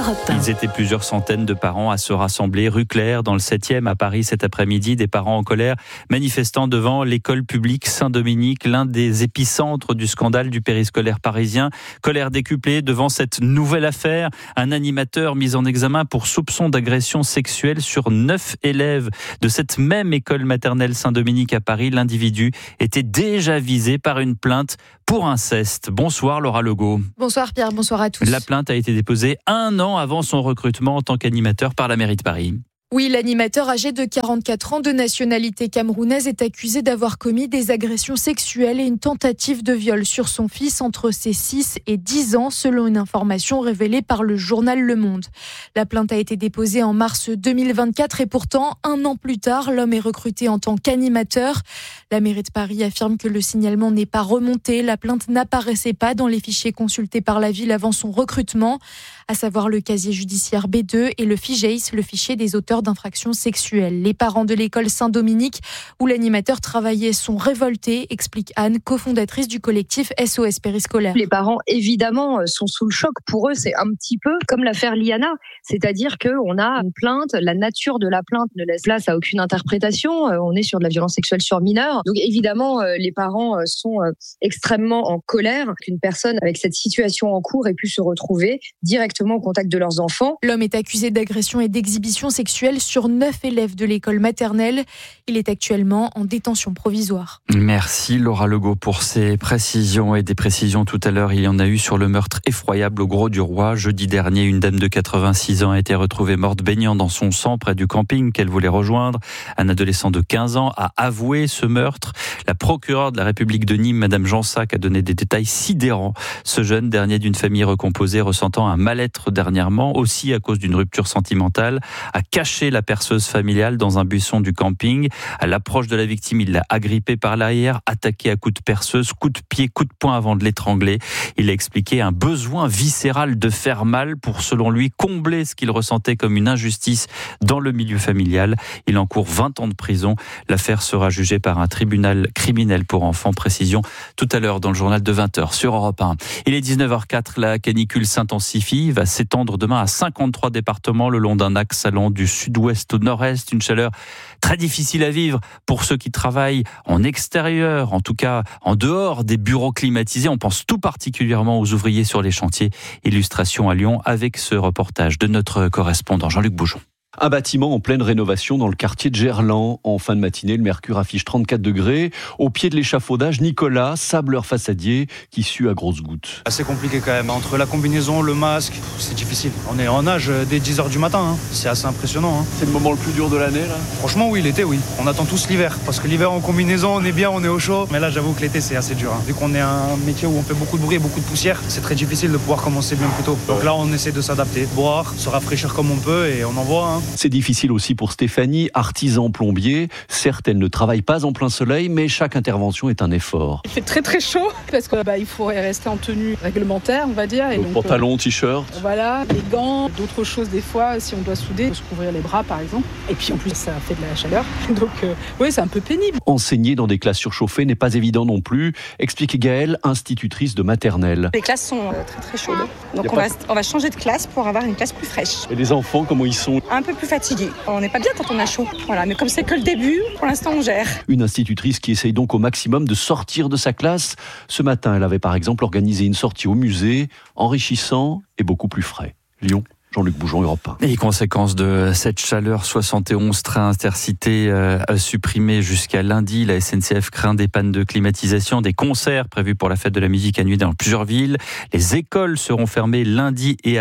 Europe 1. Ils étaient plusieurs centaines de parents à se rassembler rue Claire dans le 7e à Paris cet après-midi. Des parents en colère manifestant devant l'école publique Saint-Dominique, l'un des épicentres du scandale du périscolaire parisien. Colère décuplée devant cette nouvelle affaire. Un animateur mis en examen pour soupçon d'agression sexuelle sur 9 élèves de cette même école maternelle Saint-Dominique à Paris. L'individu était déjà visé par une plainte pour inceste. Bonsoir Laura Legault. Bonsoir Pierre, bonsoir à tous. La plainte a été déposée 1 an avant son recrutement en tant qu'animateur par la mairie de Paris. Oui, l'animateur âgé de 44 ans de nationalité camerounaise est accusé d'avoir commis des agressions sexuelles et une tentative de viol sur son fils entre ses 6 et 10 ans, selon une information révélée par le journal Le Monde. La plainte a été déposée en mars 2024 et pourtant, 1 an plus tard, l'homme est recruté en tant qu'animateur. La mairie de Paris affirme que le signalement n'est pas remonté. La plainte n'apparaissait pas dans les fichiers consultés par la ville avant son recrutement, à savoir le casier judiciaire B2 et le FIGEIS, le fichier des auteurs d'infractions sexuelles. Les parents de l'école Saint-Dominique où l'animateur travaillait sont révoltés, explique Anne, cofondatrice du collectif SOS Périscolaire. Les parents, évidemment, sont sous le choc. Pour eux, c'est un petit peu comme l'affaire Liana. C'est-à-dire qu'on a une plainte, la nature de la plainte ne laisse place à aucune interprétation. On est sur de la violence sexuelle sur mineurs. Donc évidemment, les parents sont extrêmement en colère qu'une personne avec cette situation en cours ait pu se retrouver directement au contact de leurs enfants. L'homme est accusé d'agression et d'exhibition sexuelle sur 9 élèves de l'école maternelle. Il est actuellement en détention provisoire. Merci Laura Legault pour ces précisions et des précisions tout à l'heure. Il y en a eu sur le meurtre effroyable au Grau-du-Roi. Jeudi dernier, une dame de 86 ans a été retrouvée morte baignant dans son sang près du camping qu'elle voulait rejoindre. Un adolescent de 15 ans a avoué ce meurtre. La procureure de la République de Nîmes, Madame Jansac, a donné des détails sidérants. Ce jeune, dernier d'une famille recomposée, ressentant un mal-être dernièrement, aussi à cause d'une rupture sentimentale, a caché la perceuse familiale dans un buisson du camping. À l'approche de la victime, il l'a agrippée par l'arrière, attaqué à coups de perceuse, coups de pied, coups de poing avant de l'étrangler. Il a expliqué un besoin viscéral de faire mal pour, selon lui, combler ce qu'il ressentait comme une injustice dans le milieu familial. Il encourt 20 ans de prison. L'affaire sera jugée par un tribunal criminel pour enfants. Précision tout à l'heure dans le journal de 20h sur Europe 1. Il est 19h04, la canicule s'intensifie, va s'étendre demain à 53 départements le long d'un axe allant du sud-ouest au nord-est. Une chaleur très difficile à vivre pour ceux qui travaillent en extérieur, en tout cas en dehors des bureaux climatisés. On pense tout particulièrement aux ouvriers sur les chantiers. Illustration à Lyon avec ce reportage de notre correspondant Jean-Luc Boujon. Un bâtiment en pleine rénovation dans le quartier de Gerland. En fin de matinée, le mercure affiche 34 degrés. Au pied de l'échafaudage, Nicolas, sableur façadier, qui sue à grosses gouttes. Assez compliqué quand même. Entre la combinaison, le masque, c'est difficile. On est en nage dès 10h du matin. C'est assez impressionnant. C'est le moment le plus dur de l'année, là ? Franchement, oui, l'été, oui. On attend tous l'hiver. Parce que l'hiver en combinaison, on est bien, on est au chaud. Mais là, j'avoue que l'été, c'est assez dur. Vu qu'on est un métier où on fait beaucoup de bruit et beaucoup de poussière, c'est très difficile de pouvoir commencer bien plus tôt. Donc là, on essaie de s'adapter, boire, se rafraîchir comme on peut et on envoie. C'est difficile aussi pour Stéphanie, artisan plombier. Certes, elle ne travaille pas en plein soleil, mais chaque intervention est un effort. Il fait très très chaud parce qu'il faudrait rester en tenue réglementaire, on va dire. Et donc, pantalon, t-shirt. Voilà, les gants, d'autres choses des fois, si on doit souder, il faut se couvrir les bras par exemple. Et puis en plus, ça fait de la chaleur. Donc oui, c'est un peu pénible. Enseigner dans des classes surchauffées n'est pas évident non plus, explique Gaëlle, institutrice de maternelle. Les classes sont très très chaudes. Donc on va changer de classe pour avoir une classe plus fraîche. Et les enfants, comment ils sont ? Un peu plus fatigués. On n'est pas bien quand on a chaud. Voilà, mais comme c'est que le début, pour l'instant on gère. Une institutrice qui essaye donc au maximum de sortir de sa classe. Ce matin, elle avait par exemple organisé une sortie au musée, enrichissant et beaucoup plus frais. Lyon. Jean-Luc Boujon, Europe 1. Et conséquence de cette chaleur, 71 trains intercités supprimés jusqu'à lundi. La SNCF craint des pannes de climatisation, des concerts prévus pour la fête de la musique à nuit dans plusieurs villes. Les écoles seront fermées lundi et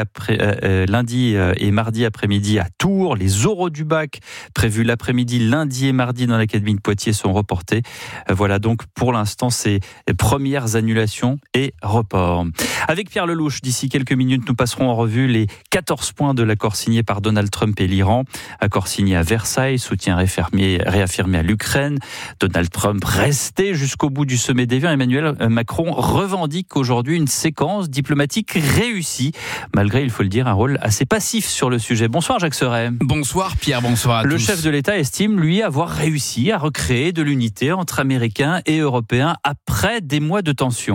mardi après-midi à Tours. Les oraux du bac prévus l'après-midi, lundi et mardi dans l'académie de Poitiers sont reportés. Voilà donc pour l'instant ces premières annulations et reports. Avec Pierre Lelouch, d'ici quelques minutes, nous passerons en revue les 14 points de l'accord signé par Donald Trump et l'Iran. Accord signé à Versailles, soutien réaffirmé à l'Ukraine. Donald Trump resté jusqu'au bout du sommet d'Évian. Emmanuel Macron revendique aujourd'hui une séquence diplomatique réussie, malgré, il faut le dire, un rôle assez passif sur le sujet. Bonsoir Jacques Serret. Bonsoir Pierre, bonsoir à tous. Le chef de l'État estime, lui, avoir réussi à recréer de l'unité entre Américains et Européens après des mois de tension.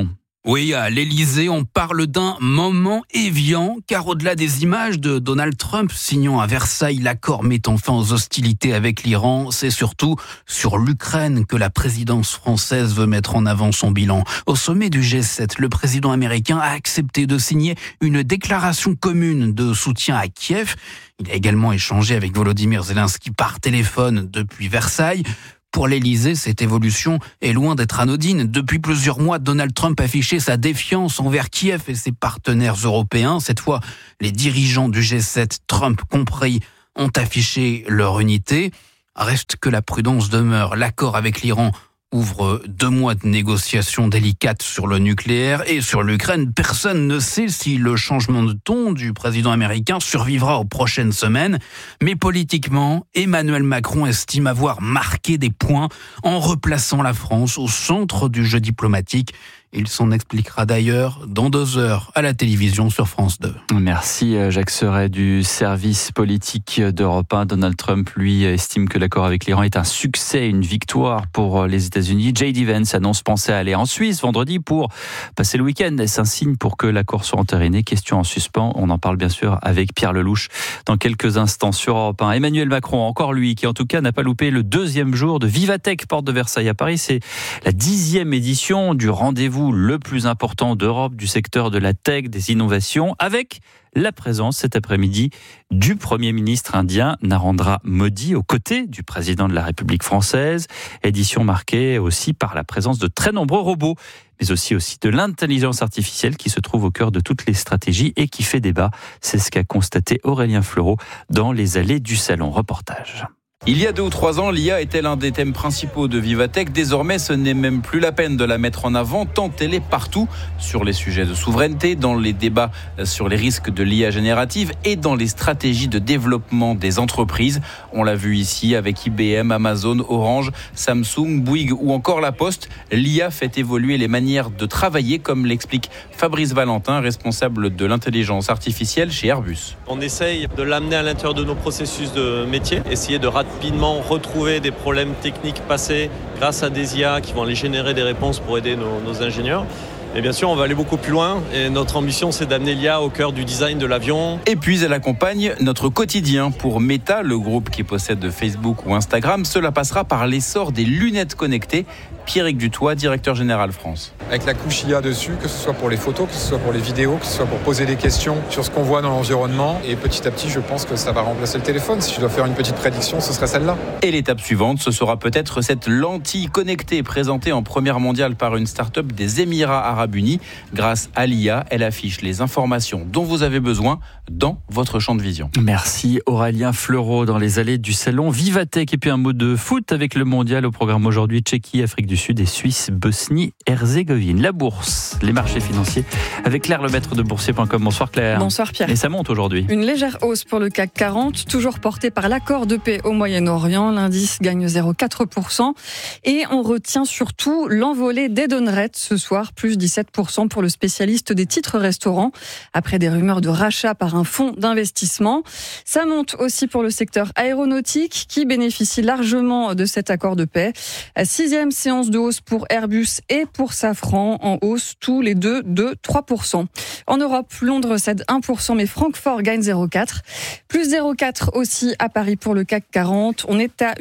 Oui, à l'Elysée, on parle d'un moment évian, car au-delà des images de Donald Trump signant à Versailles l'accord mettant fin aux hostilités avec l'Iran, c'est surtout sur l'Ukraine que la présidence française veut mettre en avant son bilan. Au sommet du G7, le président américain a accepté de signer une déclaration commune de soutien à Kiev. Il a également échangé avec Volodymyr Zelensky par téléphone depuis Versailles. Pour l'Elysée, cette évolution est loin d'être anodine. Depuis plusieurs mois, Donald Trump affichait sa défiance envers Kiev et ses partenaires européens. Cette fois, les dirigeants du G7, Trump compris, ont affiché leur unité. Reste que la prudence demeure. L'accord avec l'Iran ouvre 2 mois de négociations délicates sur le nucléaire et sur l'Ukraine. Personne ne sait si le changement de ton du président américain survivra aux prochaines semaines. Mais politiquement, Emmanuel Macron estime avoir marqué des points en replaçant la France au centre du jeu diplomatique. Il s'en expliquera d'ailleurs dans 2 heures à la télévision sur France 2. Merci Jacques Serret du service politique d'Europe 1. Donald Trump, lui, estime que l'accord avec l'Iran est un succès, une victoire pour les États-Unis. J.D. Vance annonce penser à aller en Suisse vendredi pour passer le week-end. Est-ce un signe pour que l'accord soit entériné? Question en suspens. On en parle bien sûr avec Pierre Lelouch dans quelques instants sur Europe 1. Emmanuel Macron, encore lui, qui en tout cas n'a pas loupé le 2e jour de Vivatech, porte de Versailles à Paris. C'est la 10e édition du rendez-vous le plus important d'Europe du secteur de la tech, des innovations, avec la présence cet après-midi du Premier ministre indien Narendra Modi aux côtés du président de la République française. Édition marquée aussi par la présence de très nombreux robots, mais aussi de l'intelligence artificielle qui se trouve au cœur de toutes les stratégies et qui fait débat. C'est ce qu'a constaté Aurélien Fleureau dans les allées du salon. Reportage. Il y a 2 ou 3 ans, l'IA était l'un des thèmes principaux de Vivatech. Désormais, ce n'est même plus la peine de la mettre en avant, tant elle est partout, sur les sujets de souveraineté, dans les débats sur les risques de l'IA générative et dans les stratégies de développement des entreprises. On l'a vu ici avec IBM, Amazon, Orange, Samsung, Bouygues ou encore La Poste. L'IA fait évoluer les manières de travailler, comme l'explique Fabrice Valentin, responsable de l'intelligence artificielle chez Airbus. On essaye de l'amener à l'intérieur de nos processus de métier, essayer de rapidement retrouver des problèmes techniques passés grâce à des IA qui vont aller générer des réponses pour aider nos ingénieurs. Et bien sûr, on va aller beaucoup plus loin et notre ambition, c'est d'amener l'IA au cœur du design de l'avion. Et puis, elle accompagne notre quotidien. Pour Meta, le groupe qui possède Facebook ou Instagram, cela passera par l'essor des lunettes connectées. Pierrick Dutoit, directeur général France. Avec la couche IA dessus, que ce soit pour les photos, que ce soit pour les vidéos, que ce soit pour poser des questions sur ce qu'on voit dans l'environnement. Et petit à petit, je pense que ça va remplacer le téléphone. Si je dois faire une petite prédiction, ce serait celle-là. Et l'étape suivante, ce sera peut-être cette lentille connectée présentée en première mondiale par une start-up des Émirats Arabes Unis. Grâce à l'IA, elle affiche les informations dont vous avez besoin dans votre champ de vision. Merci Aurélien Fleureau dans les allées du salon Vivatech. Et puis un mot de foot avec le mondial au programme aujourd'hui. Tchéquie, Afrique du Sud et Suisse, Bosnie, Herzégovine. La bourse, les marchés financiers avec Claire Lemaître de boursier.com. Bonsoir Claire. Bonsoir Pierre. Et ça monte aujourd'hui. Une légère hausse pour le CAC 40, toujours portée par l'accord de paix au Moyen-Orient. L'indice gagne 0,4%. Et on retient surtout l'envolée d'Edenred ce soir, plus 17% pour le spécialiste des titres restaurants, après des rumeurs de rachat par un fonds d'investissement. Ça monte aussi pour le secteur aéronautique qui bénéficie largement de cet accord de paix. 6e séance de hausse pour Airbus et pour Safran, en hausse tous les deux de 3%. En Europe, Londres cède 1%, mais Francfort gagne 0,4%. Plus 0,4% aussi à Paris pour le CAC 40. On est à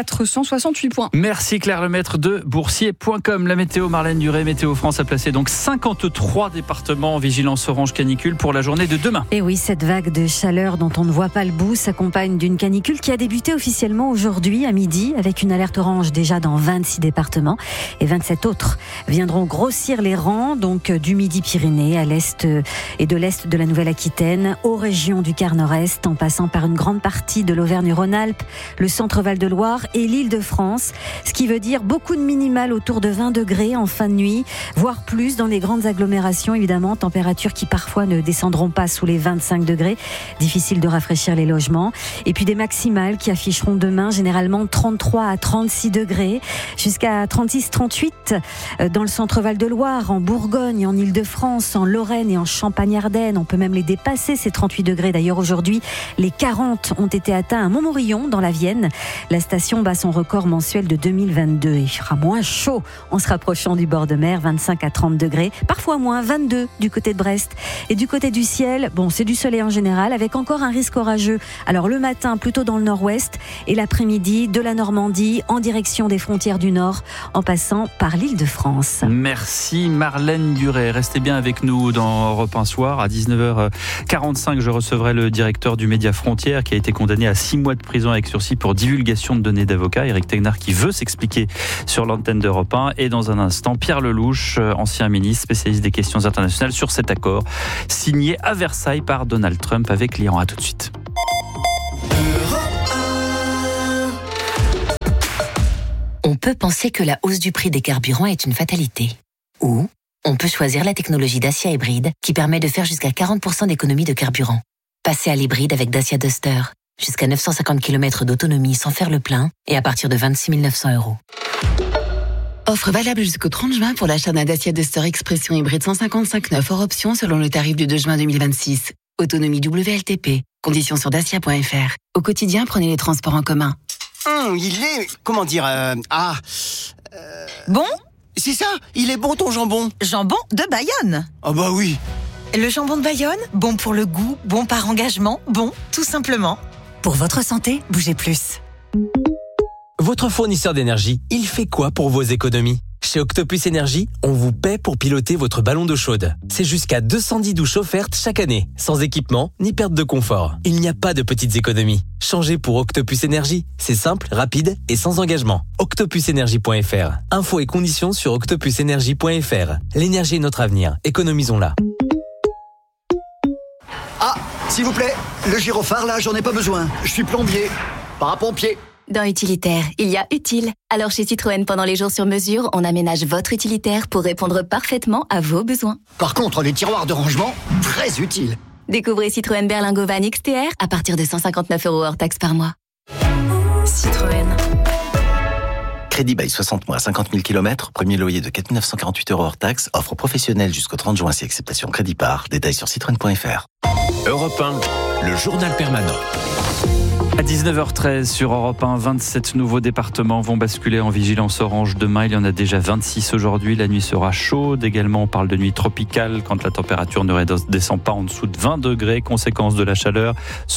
8468 points. Merci Claire Lemaître de boursier.com. La météo, Marlène Duré, Météo France a placé donc 53 départements en vigilance orange canicule pour la journée de demain. Et oui, cette vague de chaleur dont on ne voit pas le bout s'accompagne d'une canicule qui a débuté officiellement aujourd'hui à midi avec une alerte orange déjà dans 26 départements et 27 autres viendront grossir les rangs donc du Midi-Pyrénées à l'est et de l'est de la Nouvelle-Aquitaine aux régions du quart nord-est en passant par une grande partie de l'Auvergne-Rhône-Alpes, le centre-Val de Loire et l'Île-de-France, ce qui veut dire beaucoup de minimales autour de 20 degrés en fin de nuit, voire plus dans les grandes agglomérations évidemment, températures qui parfois ne descendront pas sous les 25 degrés, difficile de rafraîchir les logements, et puis des maximales qui afficheront demain généralement 33 à 36 degrés, jusqu'à 30 36, 38 dans le centre Val-de-Loire, en Bourgogne, en Île-de-France, en Lorraine et en Champagne-Ardenne. On peut même les dépasser, ces 38 degrés. D'ailleurs, aujourd'hui, les 40 ont été atteints à Montmorillon, dans la Vienne. La station bat son record mensuel de 2022. Il fera moins chaud en se rapprochant du bord de mer, 25 à 30 degrés. Parfois moins, 22 du côté de Brest. Et du côté du ciel, c'est du soleil en général, avec encore un risque orageux. Alors le matin, plutôt dans le nord-ouest, et l'après-midi, de la Normandie, en direction des frontières du Nord, en passant par l'Île-de-France. Merci Marlène Duret. Restez bien avec nous dans Europe 1 Soir. À 19h45, je recevrai le directeur du Média Frontières qui a été condamné à 6 mois de prison avec sursis pour divulgation de données d'avocats. Éric Tegnar qui veut s'expliquer sur l'antenne d'Europe 1. Et dans un instant, Pierre Lelouch, ancien ministre, spécialiste des questions internationales, sur cet accord signé à Versailles par Donald Trump avec l'Iran. À tout de suite. On peut penser que la hausse du prix des carburants est une fatalité. Ou on peut choisir la technologie Dacia Hybride qui permet de faire jusqu'à 40% d'économie de carburant. Passez à l'hybride avec Dacia Duster. Jusqu'à 950 km d'autonomie sans faire le plein et à partir de 26 900 €. Offre valable jusqu'au 30 juin pour l'achat d'un Dacia Duster Expression hybride 155/9 hors option selon le tarif du 2 juin 2026. Autonomie WLTP. Conditions sur dacia.fr. Au quotidien, prenez les transports en commun. Il est... Comment dire... Bon ? C'est ça, il est bon ton jambon. Jambon de Bayonne. Ah bah oui. Le jambon de Bayonne, bon pour le goût, bon par engagement, bon tout simplement. Pour votre santé, bougez plus. Votre fournisseur d'énergie, il fait quoi pour vos économies ? Chez Octopus Énergie, on vous paie pour piloter votre ballon d'eau chaude. C'est jusqu'à 210 douches offertes chaque année, sans équipement ni perte de confort. Il n'y a pas de petites économies. Changez pour Octopus Énergie. C'est simple, rapide et sans engagement. octopusenergie.fr. Infos et conditions sur octopusenergie.fr. L'énergie est notre avenir. Économisons-la. Ah, s'il vous plaît, le gyrophare là, j'en ai pas besoin. Je suis plombier, pas un pompier. Dans Utilitaire, il y a utile. Alors chez Citroën, pendant les jours sur mesure, on aménage votre utilitaire pour répondre parfaitement à vos besoins. Par contre, les tiroirs de rangement, très utiles. Découvrez Citroën Berlingo Van XTR à partir de 159 € hors taxe par mois. Citroën. Crédit bail 60 mois, 50 000 km, premier loyer de 4 948 € hors taxe, offre professionnelle jusqu'au 30 juin si acceptation crédit par, détails sur citroën.fr. Europe 1, le journal permanent. À 19h13 sur Europe 1, 27 nouveaux départements vont basculer en vigilance orange demain. Il y en a déjà 26 aujourd'hui. La nuit sera chaude. Également, on parle de nuit tropicale quand la température ne redescend pas en dessous de 20 degrés. Conséquence de la chaleur,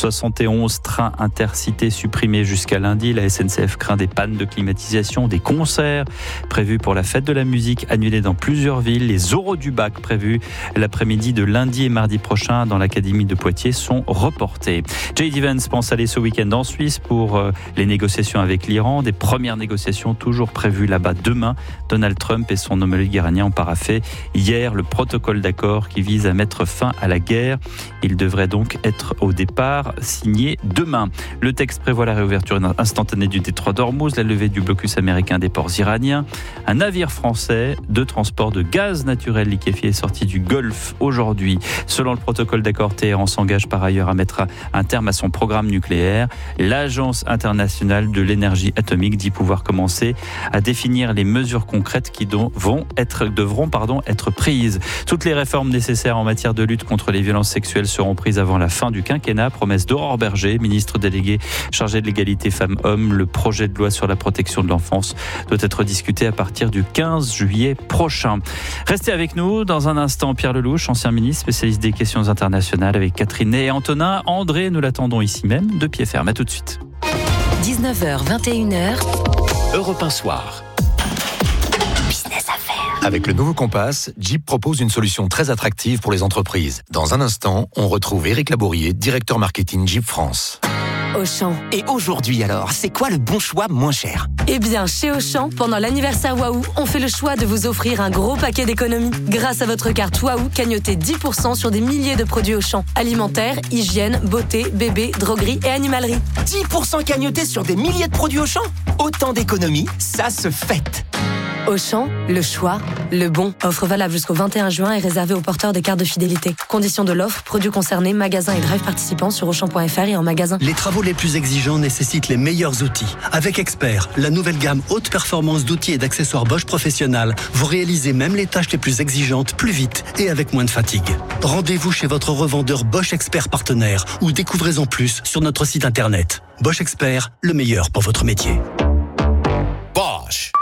71 trains intercités supprimés jusqu'à lundi. La SNCF craint des pannes de climatisation, des concerts prévus pour la fête de la musique annulés dans plusieurs villes. Les oraux du bac prévus l'après-midi de lundi et mardi prochain dans l'Académie de Poitiers sont reportés. J.D. Vance pense aller ce week-end en Suisse pour les négociations avec l'Iran. Des premières négociations toujours prévues là-bas demain. Donald Trump et son homologue iranien ont paraphé hier le protocole d'accord qui vise à mettre fin à la guerre. Il devrait donc être au départ signé demain. Le texte prévoit la réouverture instantanée du détroit d'Ormuz, la levée du blocus américain des ports iraniens. Un navire français de transport de gaz naturel liquéfié est sorti du Golfe aujourd'hui. Selon le protocole d'accord, Téhéran s'engage par ailleurs à mettre un terme à son programme nucléaire. L'Agence internationale de l'énergie atomique dit pouvoir commencer à définir les mesures concrètes qui devront être prises. Toutes les réformes nécessaires en matière de lutte contre les violences sexuelles seront prises avant la fin du quinquennat. Promesse d'Aurore Berger, ministre déléguée chargée de l'égalité femmes-hommes. Le projet de loi sur la protection de l'enfance doit être discuté à partir du 15 juillet prochain. Restez avec nous dans un instant. Pierre Lelouch, ancien ministre spécialiste des questions internationales avec Catherine et Antonin. André, nous l'attendons ici même de pied ferme. À tout de suite. 19h, 21h. Europe 1 Soir. Business Affaires. Avec le nouveau Compass, Jeep propose une solution très attractive pour les entreprises. Dans un instant, on retrouve Éric Labourier, directeur marketing Jeep France. Auchan. Et aujourd'hui alors, c'est quoi le bon choix moins cher ? Eh bien, chez Auchan, pendant l'anniversaire Waouh, on fait le choix de vous offrir un gros paquet d'économies. Grâce à votre carte Waouh, cagnotez 10% sur des milliers de produits Auchan. Alimentaire, hygiène, beauté, bébé, droguerie et animalerie. 10% cagnotés sur des milliers de produits Auchan ? Autant d'économies, ça se fête. Auchan, le choix, le bon. Offre valable jusqu'au 21 juin et réservée aux porteurs des cartes de fidélité. Conditions de l'offre, produits concernés, magasins et drive participants sur Auchan.fr et en magasin. Les travaux les plus exigeants nécessitent les meilleurs outils. Avec Expert, la nouvelle gamme haute performance d'outils et d'accessoires Bosch Professionnal, vous réalisez même les tâches les plus exigeantes plus vite et avec moins de fatigue. Rendez-vous chez votre revendeur Bosch Expert partenaire ou découvrez-en plus sur notre site internet. Bosch Expert, le meilleur pour votre métier. Bosch.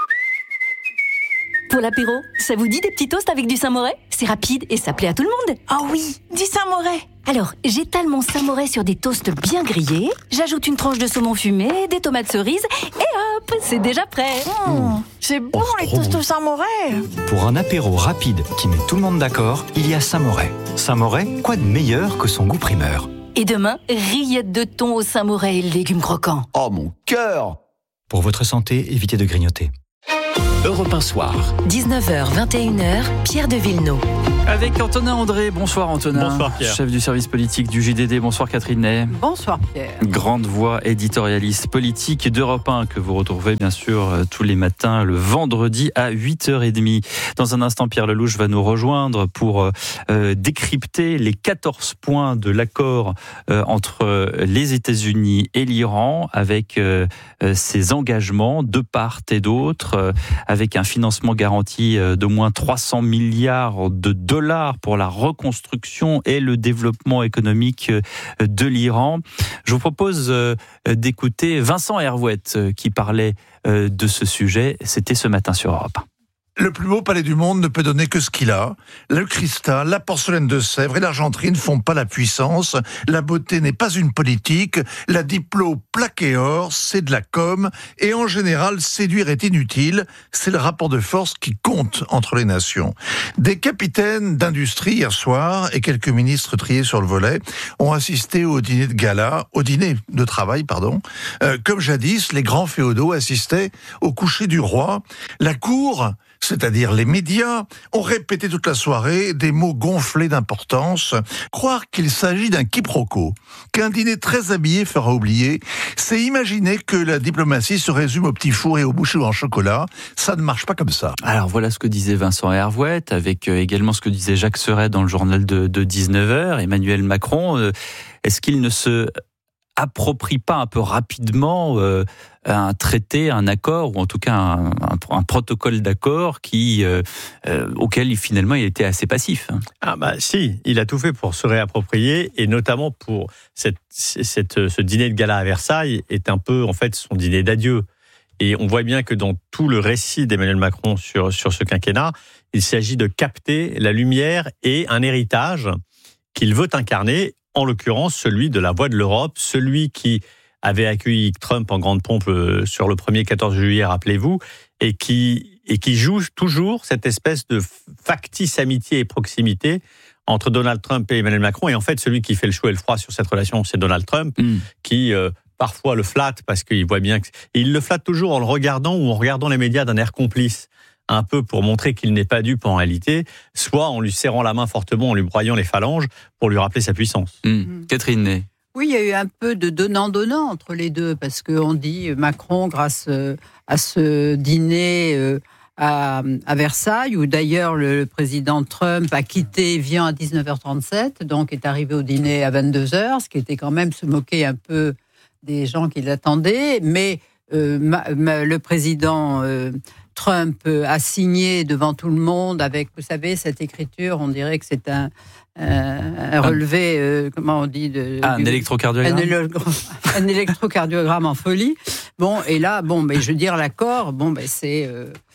Pour l'apéro, ça vous dit des petits toasts avec du Saint-Moré ? C'est rapide et ça plaît à tout le monde. Oh oui, du Saint-Moré. Alors, j'étale mon Saint-Moré sur des toasts bien grillés, j'ajoute une tranche de saumon fumé, des tomates cerises, et hop, c'est déjà prêt. C'est bon les toasts au Saint-Moré. Pour un apéro rapide qui met tout le monde d'accord, il y a Saint-Moré. Saint-Moré, quoi de meilleur que son goût primeur ? Et demain, rillettes de thon au Saint-Moré et légumes croquants. Oh mon cœur ! Pour votre santé, évitez de grignoter. Europe 1 Soir. 19h, 21h, Pierre de Villeneuve. Avec Antonin André. Bonsoir Antonin. Bonsoir Pierre. Chef du service politique du JDD. Bonsoir Catherine Ney. Bonsoir Pierre. Grande voix éditorialiste politique d'Europe 1 que vous retrouvez bien sûr tous les matins le vendredi à 8h30. Dans un instant, Pierre Lelouch va nous rejoindre pour décrypter les 14 points de l'accord entre les États-Unis et l'Iran avec ses engagements de part et d'autre, avec un financement garanti d'au moins 300 milliards de dollars pour la reconstruction et le développement économique de l'Iran. Je vous propose d'écouter Vincent Hervouette qui parlait de ce sujet. C'était ce matin sur Europe 1. Le plus beau palais du monde ne peut donner que ce qu'il a. Le cristal, la porcelaine de Sèvres et l'argenterie ne font pas la puissance. La beauté n'est pas une politique. La diplo plaqué or, c'est de la com. Et en général, séduire est inutile. C'est le rapport de force qui compte entre les nations. Des capitaines d'industrie hier soir et quelques ministres triés sur le volet ont assisté au dîner de travail, comme jadis, les grands féodaux assistaient au coucher du roi. La cour, c'est-à-dire les médias, ont répété toute la soirée des mots gonflés d'importance. Croire qu'il s'agit d'un quiproquo, qu'un dîner très habillé fera oublier, c'est imaginer que la diplomatie se résume au petit four et au bouchon en chocolat. Ça ne marche pas comme ça. Alors voilà ce que disait Vincent Hervouette, avec également ce que disait Jacques Serret dans le journal de 19h. Emmanuel Macron, est-ce qu'il ne se approprie pas un peu rapidement un traité, un accord, ou en tout cas un protocole d'accord auquel finalement il était assez passif. Ah bah si, il a tout fait pour se réapproprier, et notamment pour ce dîner de gala à Versailles est un peu en fait son dîner d'adieu. Et on voit bien que dans tout le récit d'Emmanuel Macron sur ce quinquennat, il s'agit de capter la lumière et un héritage qu'il veut incarner, en l'occurrence celui de la voix de l'Europe, celui qui avait accueilli Trump en grande pompe sur le 1er 14 juillet, rappelez-vous, et qui joue toujours cette espèce de factice amitié et proximité entre Donald Trump et Emmanuel Macron. Et en fait, celui qui fait le chaud et le froid sur cette relation, c'est Donald Trump, qui parfois le flatte, parce qu'il voit bien il le flatte toujours en le regardant ou en regardant les médias d'un air complice, un peu pour montrer qu'il n'est pas dupe en réalité, soit en lui serrant la main fortement, en lui broyant les phalanges, pour lui rappeler sa puissance. Catherine Ney. Oui, il y a eu un peu de donnant-donnant entre les deux, parce qu'on dit Macron, grâce à ce dîner à Versailles, où d'ailleurs le président Trump vient à 19h37, donc est arrivé au dîner à 22h, ce qui était quand même se moquer un peu des gens qui l'attendaient, mais le président Trump a signé devant tout le monde avec, vous savez, cette écriture, on dirait que c'est un relevé, comment on dit un électrocardiogramme. Un électrocardiogramme en folie. Bon, et là, je veux dire, l'accord, c'est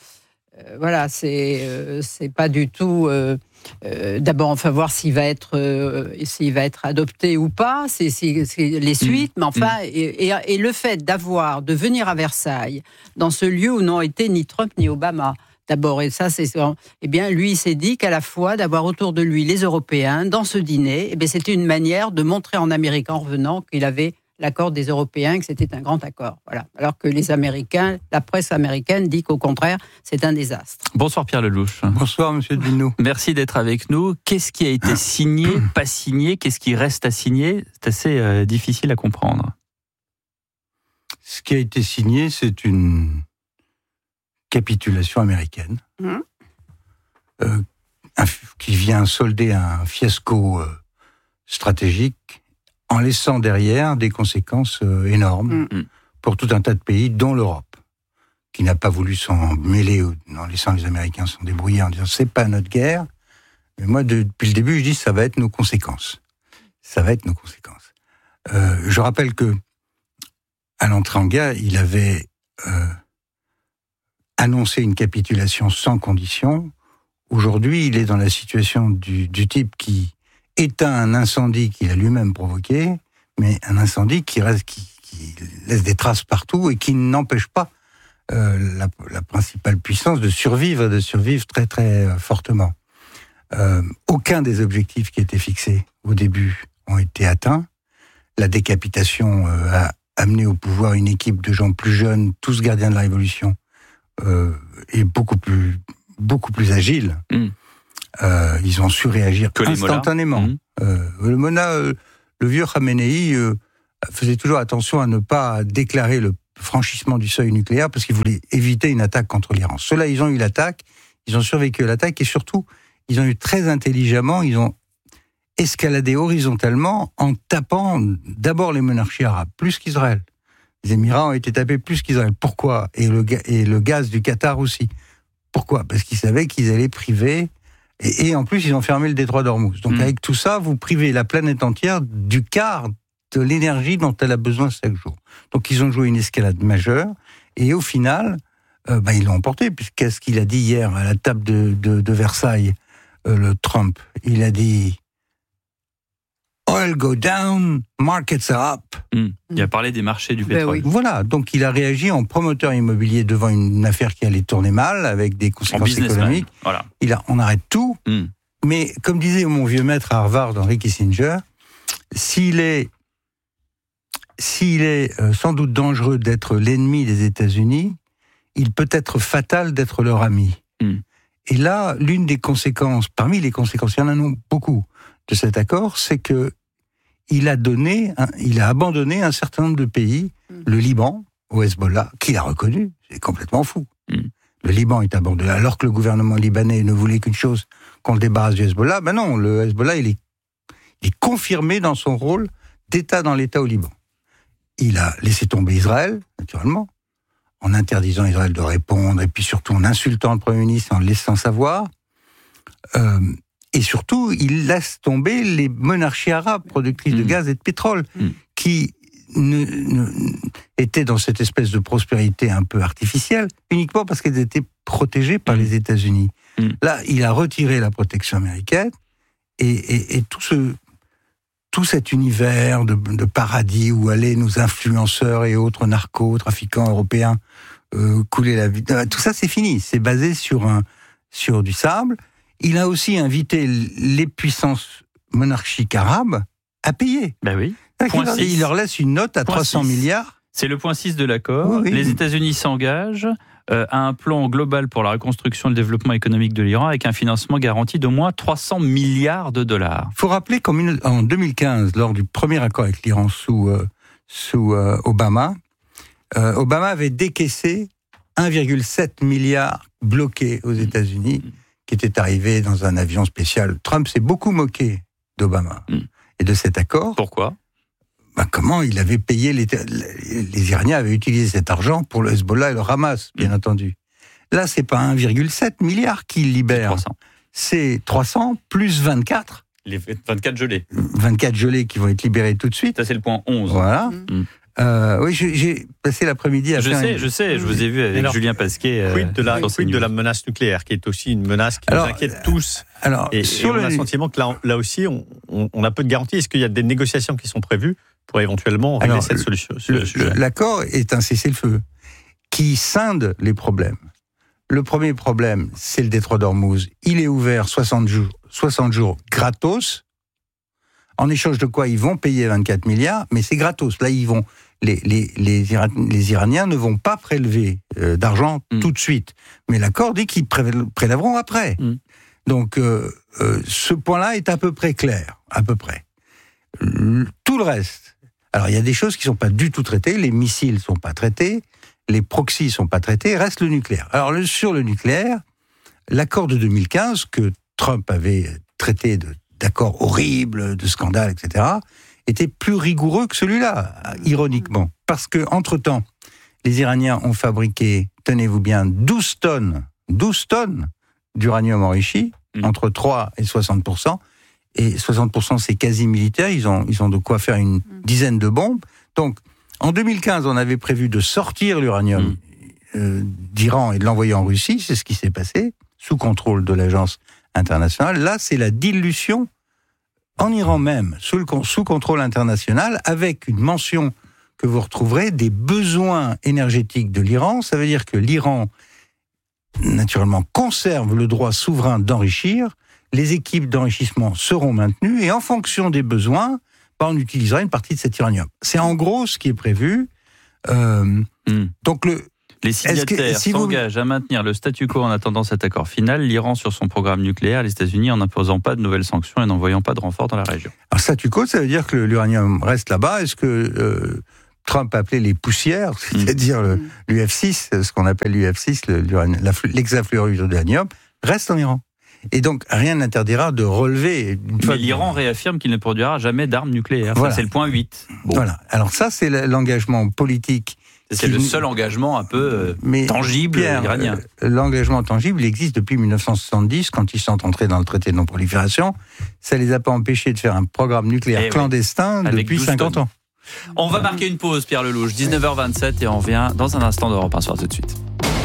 pas du tout. D'abord, on va voir s'il va être adopté ou pas. C'est les suites, mais enfin, et le fait de venir à Versailles, dans ce lieu où n'ont été ni Trump ni Obama. D'abord, et ça, lui, il s'est dit qu'à la fois d'avoir autour de lui les Européens dans ce dîner, c'était une manière de montrer en Amérique en revenant qu'il avait l'accord des Européens, que c'était un grand accord. Voilà. Alors que les Américains, la presse américaine dit qu'au contraire, c'est un désastre. Bonsoir Pierre Lelouch. Bonsoir Monsieur de Villeneuve. Merci d'être avec nous. Qu'est-ce qui a été signé, pas signé? Qu'est-ce qui reste à signer? C'est assez difficile à comprendre. Ce qui a été signé, c'est une capitulation américaine qui vient solder un fiasco stratégique en laissant derrière des conséquences énormes pour tout un tas de pays, dont l'Europe, qui n'a pas voulu s'en mêler en laissant les Américains s'en débrouiller en disant c'est pas notre guerre. Mais moi, depuis le début, je dis ça va être nos conséquences. Ça va être nos conséquences. Je rappelle que à l'entrée en guerre, il avait annoncé une capitulation sans condition. Aujourd'hui, il est dans la situation du type qui éteint un incendie qu'il a lui-même provoqué, mais un incendie qui laisse des traces partout et qui n'empêche pas la principale puissance de survivre très très fortement. Aucun des objectifs qui étaient fixés au début ont été atteints. La décapitation a amené au pouvoir une équipe de gens plus jeunes, tous gardiens de la Révolution, et beaucoup plus agiles. Ils ont su réagir instantanément. Le Mona, le vieux Khamenei, faisait toujours attention à ne pas déclarer le franchissement du seuil nucléaire parce qu'il voulait éviter une attaque contre l'Iran. Ceux-là, ils ont eu l'attaque, ils ont survécu à l'attaque et surtout, ils ont eu très intelligemment, ils ont escaladé horizontalement en tapant d'abord les monarchies arabes, plus qu'Israël. Les Émirats ont été tapés plus qu'Israël. Pourquoi ? Et le gaz du Qatar aussi. Pourquoi ? Parce qu'ils savaient qu'ils allaient priver, et en plus ils ont fermé le détroit d'Ormuz. Donc avec tout ça, vous privez la planète entière du quart de l'énergie dont elle a besoin chaque jour. Donc ils ont joué une escalade majeure, et au final, ils l'ont emporté, puisqu'est-ce qu'il a dit hier à la table de Versailles, le Trump ? Il a dit « Oil go down, markets are up ». Il a parlé des marchés du pétrole. Voilà, donc il a réagi en promoteur immobilier devant une affaire qui allait tourner mal, avec des conséquences économiques. Voilà. On arrête tout, mais comme disait mon vieux maître à Harvard, Henry Kissinger, s'il est sans doute dangereux d'être l'ennemi des États-Unis, il peut être fatal d'être leur ami. Et là, l'une des conséquences, parmi les conséquences, il y en a beaucoup de cet accord, c'est que il a abandonné un certain nombre de pays, le Liban, au Hezbollah, qu'il a reconnu, c'est complètement fou. Le Liban est abandonné, alors que le gouvernement libanais ne voulait qu'une chose, qu'on le débarrasse du Hezbollah. Ben non, le Hezbollah, il est confirmé dans son rôle d'État dans l'État au Liban. Il a laissé tomber Israël, naturellement, en interdisant à Israël de répondre, et puis surtout en insultant le Premier ministre, en le laissant savoir. Et surtout, il laisse tomber les monarchies arabes productrices de gaz et de pétrole, qui étaient dans cette espèce de prospérité un peu artificielle, uniquement parce qu'elles étaient protégées par les États-Unis. Là, il a retiré la protection américaine, et tout cet univers de paradis où allaient nos influenceurs et autres narco-trafiquants européens couler la vie, tout ça c'est fini, c'est basé sur du sable. Il a aussi invité les puissances monarchiques arabes à payer. Ben oui. Il leur laisse une note à 300 milliards. C'est le point 6 de l'accord. Oui. Les États-Unis s'engagent à un plan global pour la reconstruction et le développement économique de l'Iran avec un financement garanti d'au moins 300 milliards de dollars. Il faut rappeler qu'en 2015, lors du premier accord avec l'Iran sous Obama, Obama avait décaissé 1,7 milliard bloqué aux États-Unis, qui était arrivé dans un avion spécial. Trump s'est beaucoup moqué d'Obama et de cet accord. Pourquoi ? Comment il avait payé les Iraniens avaient utilisé cet argent pour le Hezbollah et le Hamas, bien entendu. Là, c'est pas 1,7 milliard qu'il libère. C'est 300 plus 24. Les 24 gelés. 24 gelés qui vont être libérés tout de suite. Ça, c'est le point 11. Voilà. Oui, j'ai passé l'après-midi à faire... Je sais, je vous ai vu avec Julien Pasquet. Quid de la menace nucléaire, qui est aussi une menace qui nous inquiète tous. Et on a le sentiment que là aussi, on a peu de garanties. Est-ce qu'il y a des négociations qui sont prévues pour éventuellement régler cette solution? L'accord est un cessez-le-feu qui scinde les problèmes. Le premier problème, c'est le détroit d'Ormuz. Il est ouvert 60 jours gratos. En échange de quoi ils vont payer 24 milliards, mais c'est gratos. Là, les Iraniens ne vont pas prélever d'argent tout de suite. Mais l'accord dit qu'ils prélèveront après. Donc, ce point-là est à peu près clair, à peu près. Tout le reste. Alors, il y a des choses qui ne sont pas du tout traitées. Les missiles ne sont pas traités. les proxys ne sont pas traités, reste le nucléaire. Alors sur le nucléaire, l'accord de 2015, que Trump avait traité d'accords horribles, de scandales, etc., était plus rigoureux que celui-là, ironiquement. Parce qu'entre-temps, les Iraniens ont fabriqué, tenez-vous bien, 12 tonnes d'uranium enrichi, entre 3 et 60%. Et 60%, c'est quasi militaire. Ils ont de quoi faire une dizaine de bombes. Donc, en 2015, on avait prévu de sortir l'uranium d'Iran et de l'envoyer en Russie. C'est ce qui s'est passé, sous contrôle de l'agence internationale. Là, c'est la dilution en Iran même, sous contrôle international, avec une mention que vous retrouverez des besoins énergétiques de l'Iran. Ça veut dire que l'Iran, naturellement, conserve le droit souverain d'enrichir. Les équipes d'enrichissement seront maintenues et en fonction des besoins, on utilisera une partie de cet uranium. C'est en gros ce qui est prévu. Donc les signataires s'engagent à maintenir le statu quo en attendant cet accord final, l'Iran sur son programme nucléaire, les États-Unis en n'imposant pas de nouvelles sanctions et n'envoyant pas de renforts dans la région. Alors statu quo, ça veut dire que l'uranium reste là-bas. Est-ce que Trump appelait les poussières, c'est-à-dire l'UF6, ce qu'on appelle l'UF6, l'hexafluorure d'uranium, reste en Iran. Et donc, rien n'interdira de relever... Mais l'Iran réaffirme qu'il ne produira jamais d'armes nucléaires. Voilà. Ça, c'est le point 8. Bon. Voilà. Alors ça, c'est l'engagement politique. C'est le seul engagement un peu tangible iranien. L'engagement tangible, il existe depuis 1970, quand ils sont entrés dans le traité de non-prolifération. Ça les a pas empêchés de faire un programme nucléaire clandestin depuis 50 ans. On va marquer une pause, Pierre Lelouch, 19h27, et on revient dans un instant d'Europe 1 Soir tout de suite.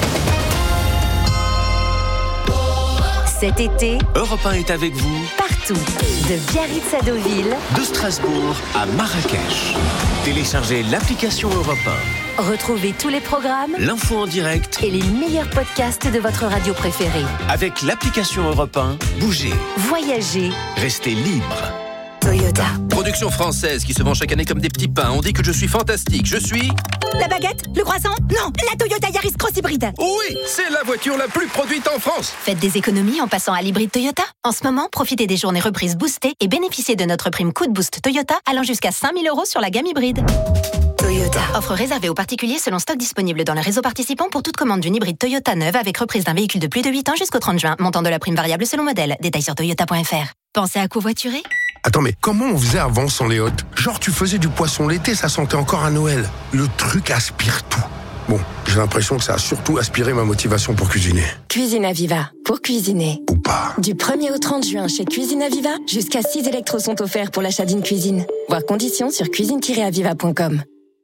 Cet été, Europe 1 est avec vous partout, de Biarritz à Deauville, de Strasbourg à Marrakech. Téléchargez l'application Europe 1. Retrouvez tous les programmes, l'info en direct et les meilleurs podcasts de votre radio préférée. Avec l'application Europe 1, bougez, voyagez, restez libre. Toyota. Production française qui se vend chaque année comme des petits pains. On dit que je suis fantastique. Je suis... La baguette? Le croissant? Non, la Toyota Yaris Cross Hybride. Oui, c'est la voiture la plus produite en France. Faites des économies en passant à l'hybride Toyota. En ce moment, profitez des journées reprises boostées et bénéficiez de notre prime Coup de Boost Toyota allant jusqu'à 5 000 € sur la gamme hybride. Toyota. Offre réservée aux particuliers selon stock disponible dans le réseau participant pour toute commande d'une hybride Toyota neuve avec reprise d'un véhicule de plus de 8 ans jusqu'au 30 juin. Montant de la prime variable selon modèle. Détails sur toyota.fr. Pensez à covoiturer? Attends, mais comment on faisait avant sans les hôtes? Genre, tu faisais du poisson l'été, ça sentait encore à Noël. Le truc aspire tout. Bon, j'ai l'impression que ça a surtout aspiré ma motivation pour cuisiner. Cuisine Aviva, pour cuisiner. Ou pas. Du 1er au 30 juin chez Cuisine Aviva, jusqu'à 6 électros sont offerts pour l'achat d'une cuisine. Voir conditions sur cuisine-aviva.com.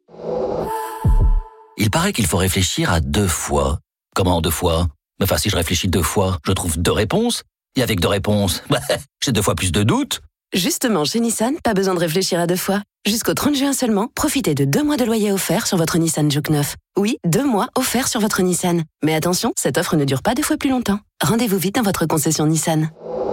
Il paraît qu'il faut réfléchir à 2 fois. Comment 2 fois? Enfin, si je réfléchis 2 fois, je trouve 2 réponses. Et avec 2 réponses, j'ai 2 fois plus de doutes. Justement, chez Nissan, pas besoin de réfléchir à 2 fois. Jusqu'au 30 juin seulement, profitez de 2 mois de loyer offert sur votre Nissan Juke 9. Oui, 2 mois offerts sur votre Nissan. Mais attention, cette offre ne dure pas 2 fois plus longtemps. Rendez-vous vite dans votre concession Nissan.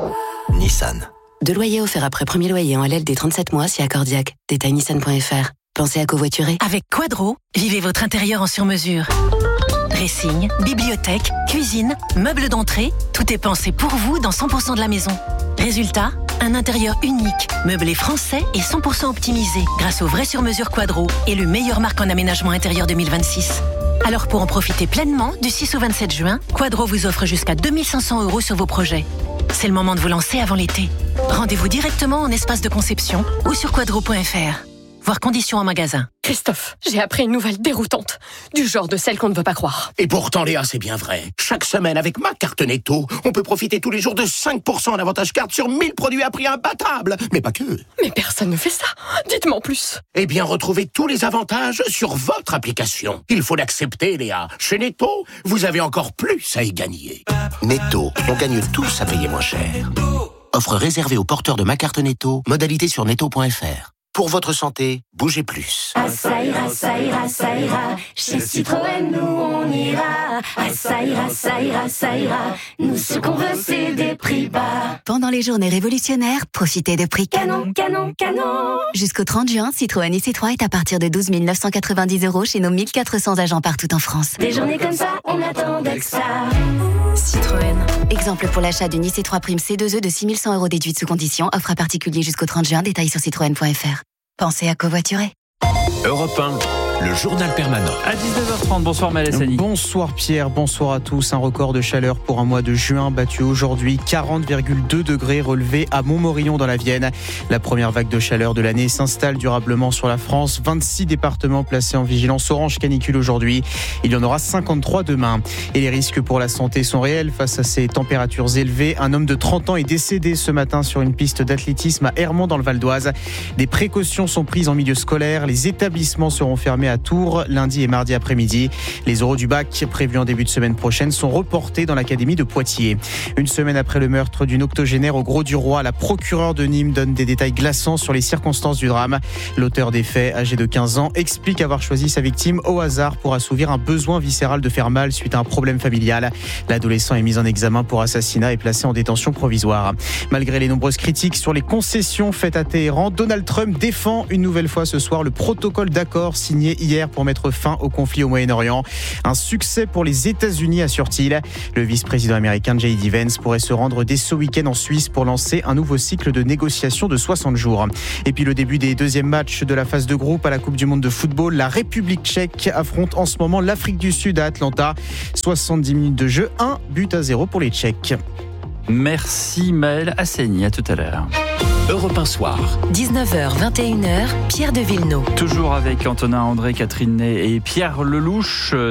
Nissan. 2 loyers offerts après premier loyer en LLD 37 mois si accordiaque. Détail nissan.fr. Pensez à covoiturer. Avec Quadro, vivez votre intérieur en sur-mesure. Dressing, bibliothèque, cuisine, meubles d'entrée, tout est pensé pour vous dans 100% de la maison. Résultat, un intérieur unique, meublé français et 100% optimisé grâce au vrai sur-mesure Quadro et le meilleur marque en aménagement intérieur 2026. Alors pour en profiter pleinement, du 6 au 27 juin, Quadro vous offre jusqu'à 2 500 € sur vos projets. C'est le moment de vous lancer avant l'été. Rendez-vous directement en espace de conception ou sur quadro.fr. Voir conditions en magasin. Christophe, j'ai appris une nouvelle déroutante. Du genre de celle qu'on ne veut pas croire. Et pourtant, Léa, c'est bien vrai. Chaque semaine, avec ma carte Netto, on peut profiter tous les jours de 5% d'avantage carte sur 1000 produits à prix imbattable. Mais pas que. Mais personne ne fait ça. Dites-moi en plus. Eh bien, retrouvez tous les avantages sur votre application. Il faut l'accepter, Léa. Chez Netto, vous avez encore plus à y gagner. Netto, on gagne tous à payer moins cher. Offre réservée aux porteurs de ma carte Netto. Modalité sur netto.fr. Pour votre santé, bougez plus. Ah, ça ira, ça ira, ça ira. Chez Citroën, nous on ira. Ah, ça ira, ça ira, ça ira. Nous, ce qu'on veut, c'est des prix bas. Pendant les journées révolutionnaires, profitez de prix canon, canon, canon. Jusqu'au 30 juin, Citroën IC3 est à partir de 12 990 € chez nos 1400 agents partout en France. Des journées comme ça, on attendait que ça. Citroën. Exemple pour l'achat d'une IC3 Prime C2E de 6 100 € déduite sous condition. Offre à particulier jusqu'au 30 juin. Détails sur citroën.fr. Pensez à covoiturer. Europe 1, le journal permanent. À 19h30, bonsoir Maël Hassani. Bonsoir Pierre, bonsoir à tous. Un record de chaleur pour un mois de juin battu aujourd'hui, 40,2 degrés relevés à Montmorillon dans la Vienne. La première vague de chaleur de l'année s'installe durablement sur la France. 26 départements placés en vigilance orange canicule aujourd'hui. Il y en aura 53 demain. Et les risques pour la santé sont réels face à ces températures élevées. Un homme de 30 ans est décédé ce matin sur une piste d'athlétisme à Hermont dans le Val d'Oise. Des précautions sont prises en milieu scolaire. Les établissements seront fermés à Tours lundi et mardi après-midi. Les oraux du bac prévus en début de semaine prochaine sont reportés dans l'académie de Poitiers. Une semaine après le meurtre d'une octogénaire au Gros-du-Roi, la procureure de Nîmes donne des détails glaçants sur les circonstances du drame. L'auteur des faits, âgé de 15 ans, explique avoir choisi sa victime au hasard pour assouvir un besoin viscéral de faire mal suite à un problème familial. L'adolescent est mis en examen pour assassinat et placé en détention provisoire. Malgré les nombreuses critiques sur les concessions faites à Téhéran, Donald Trump défend une nouvelle fois ce soir le protocole d'accord signé hier pour mettre fin au conflit au Moyen-Orient. Un succès pour les États-Unis, assure-t-il. Le vice-président américain J.D. Vance pourrait se rendre dès ce week-end en Suisse pour lancer un nouveau cycle de négociations de 60 jours. Et puis le début des deuxièmes matchs de la phase de groupe à la Coupe du Monde de football. La République tchèque affronte en ce moment l'Afrique du Sud à Atlanta. 70 minutes de jeu, 1-0 pour les Tchèques. Merci Maël Hassani, à tout à l'heure. Europe 1 Soir. 19h, 21h, Pierre de Villeneuve. Toujours avec Antonin André, Catherine Ney et Pierre Lelouch.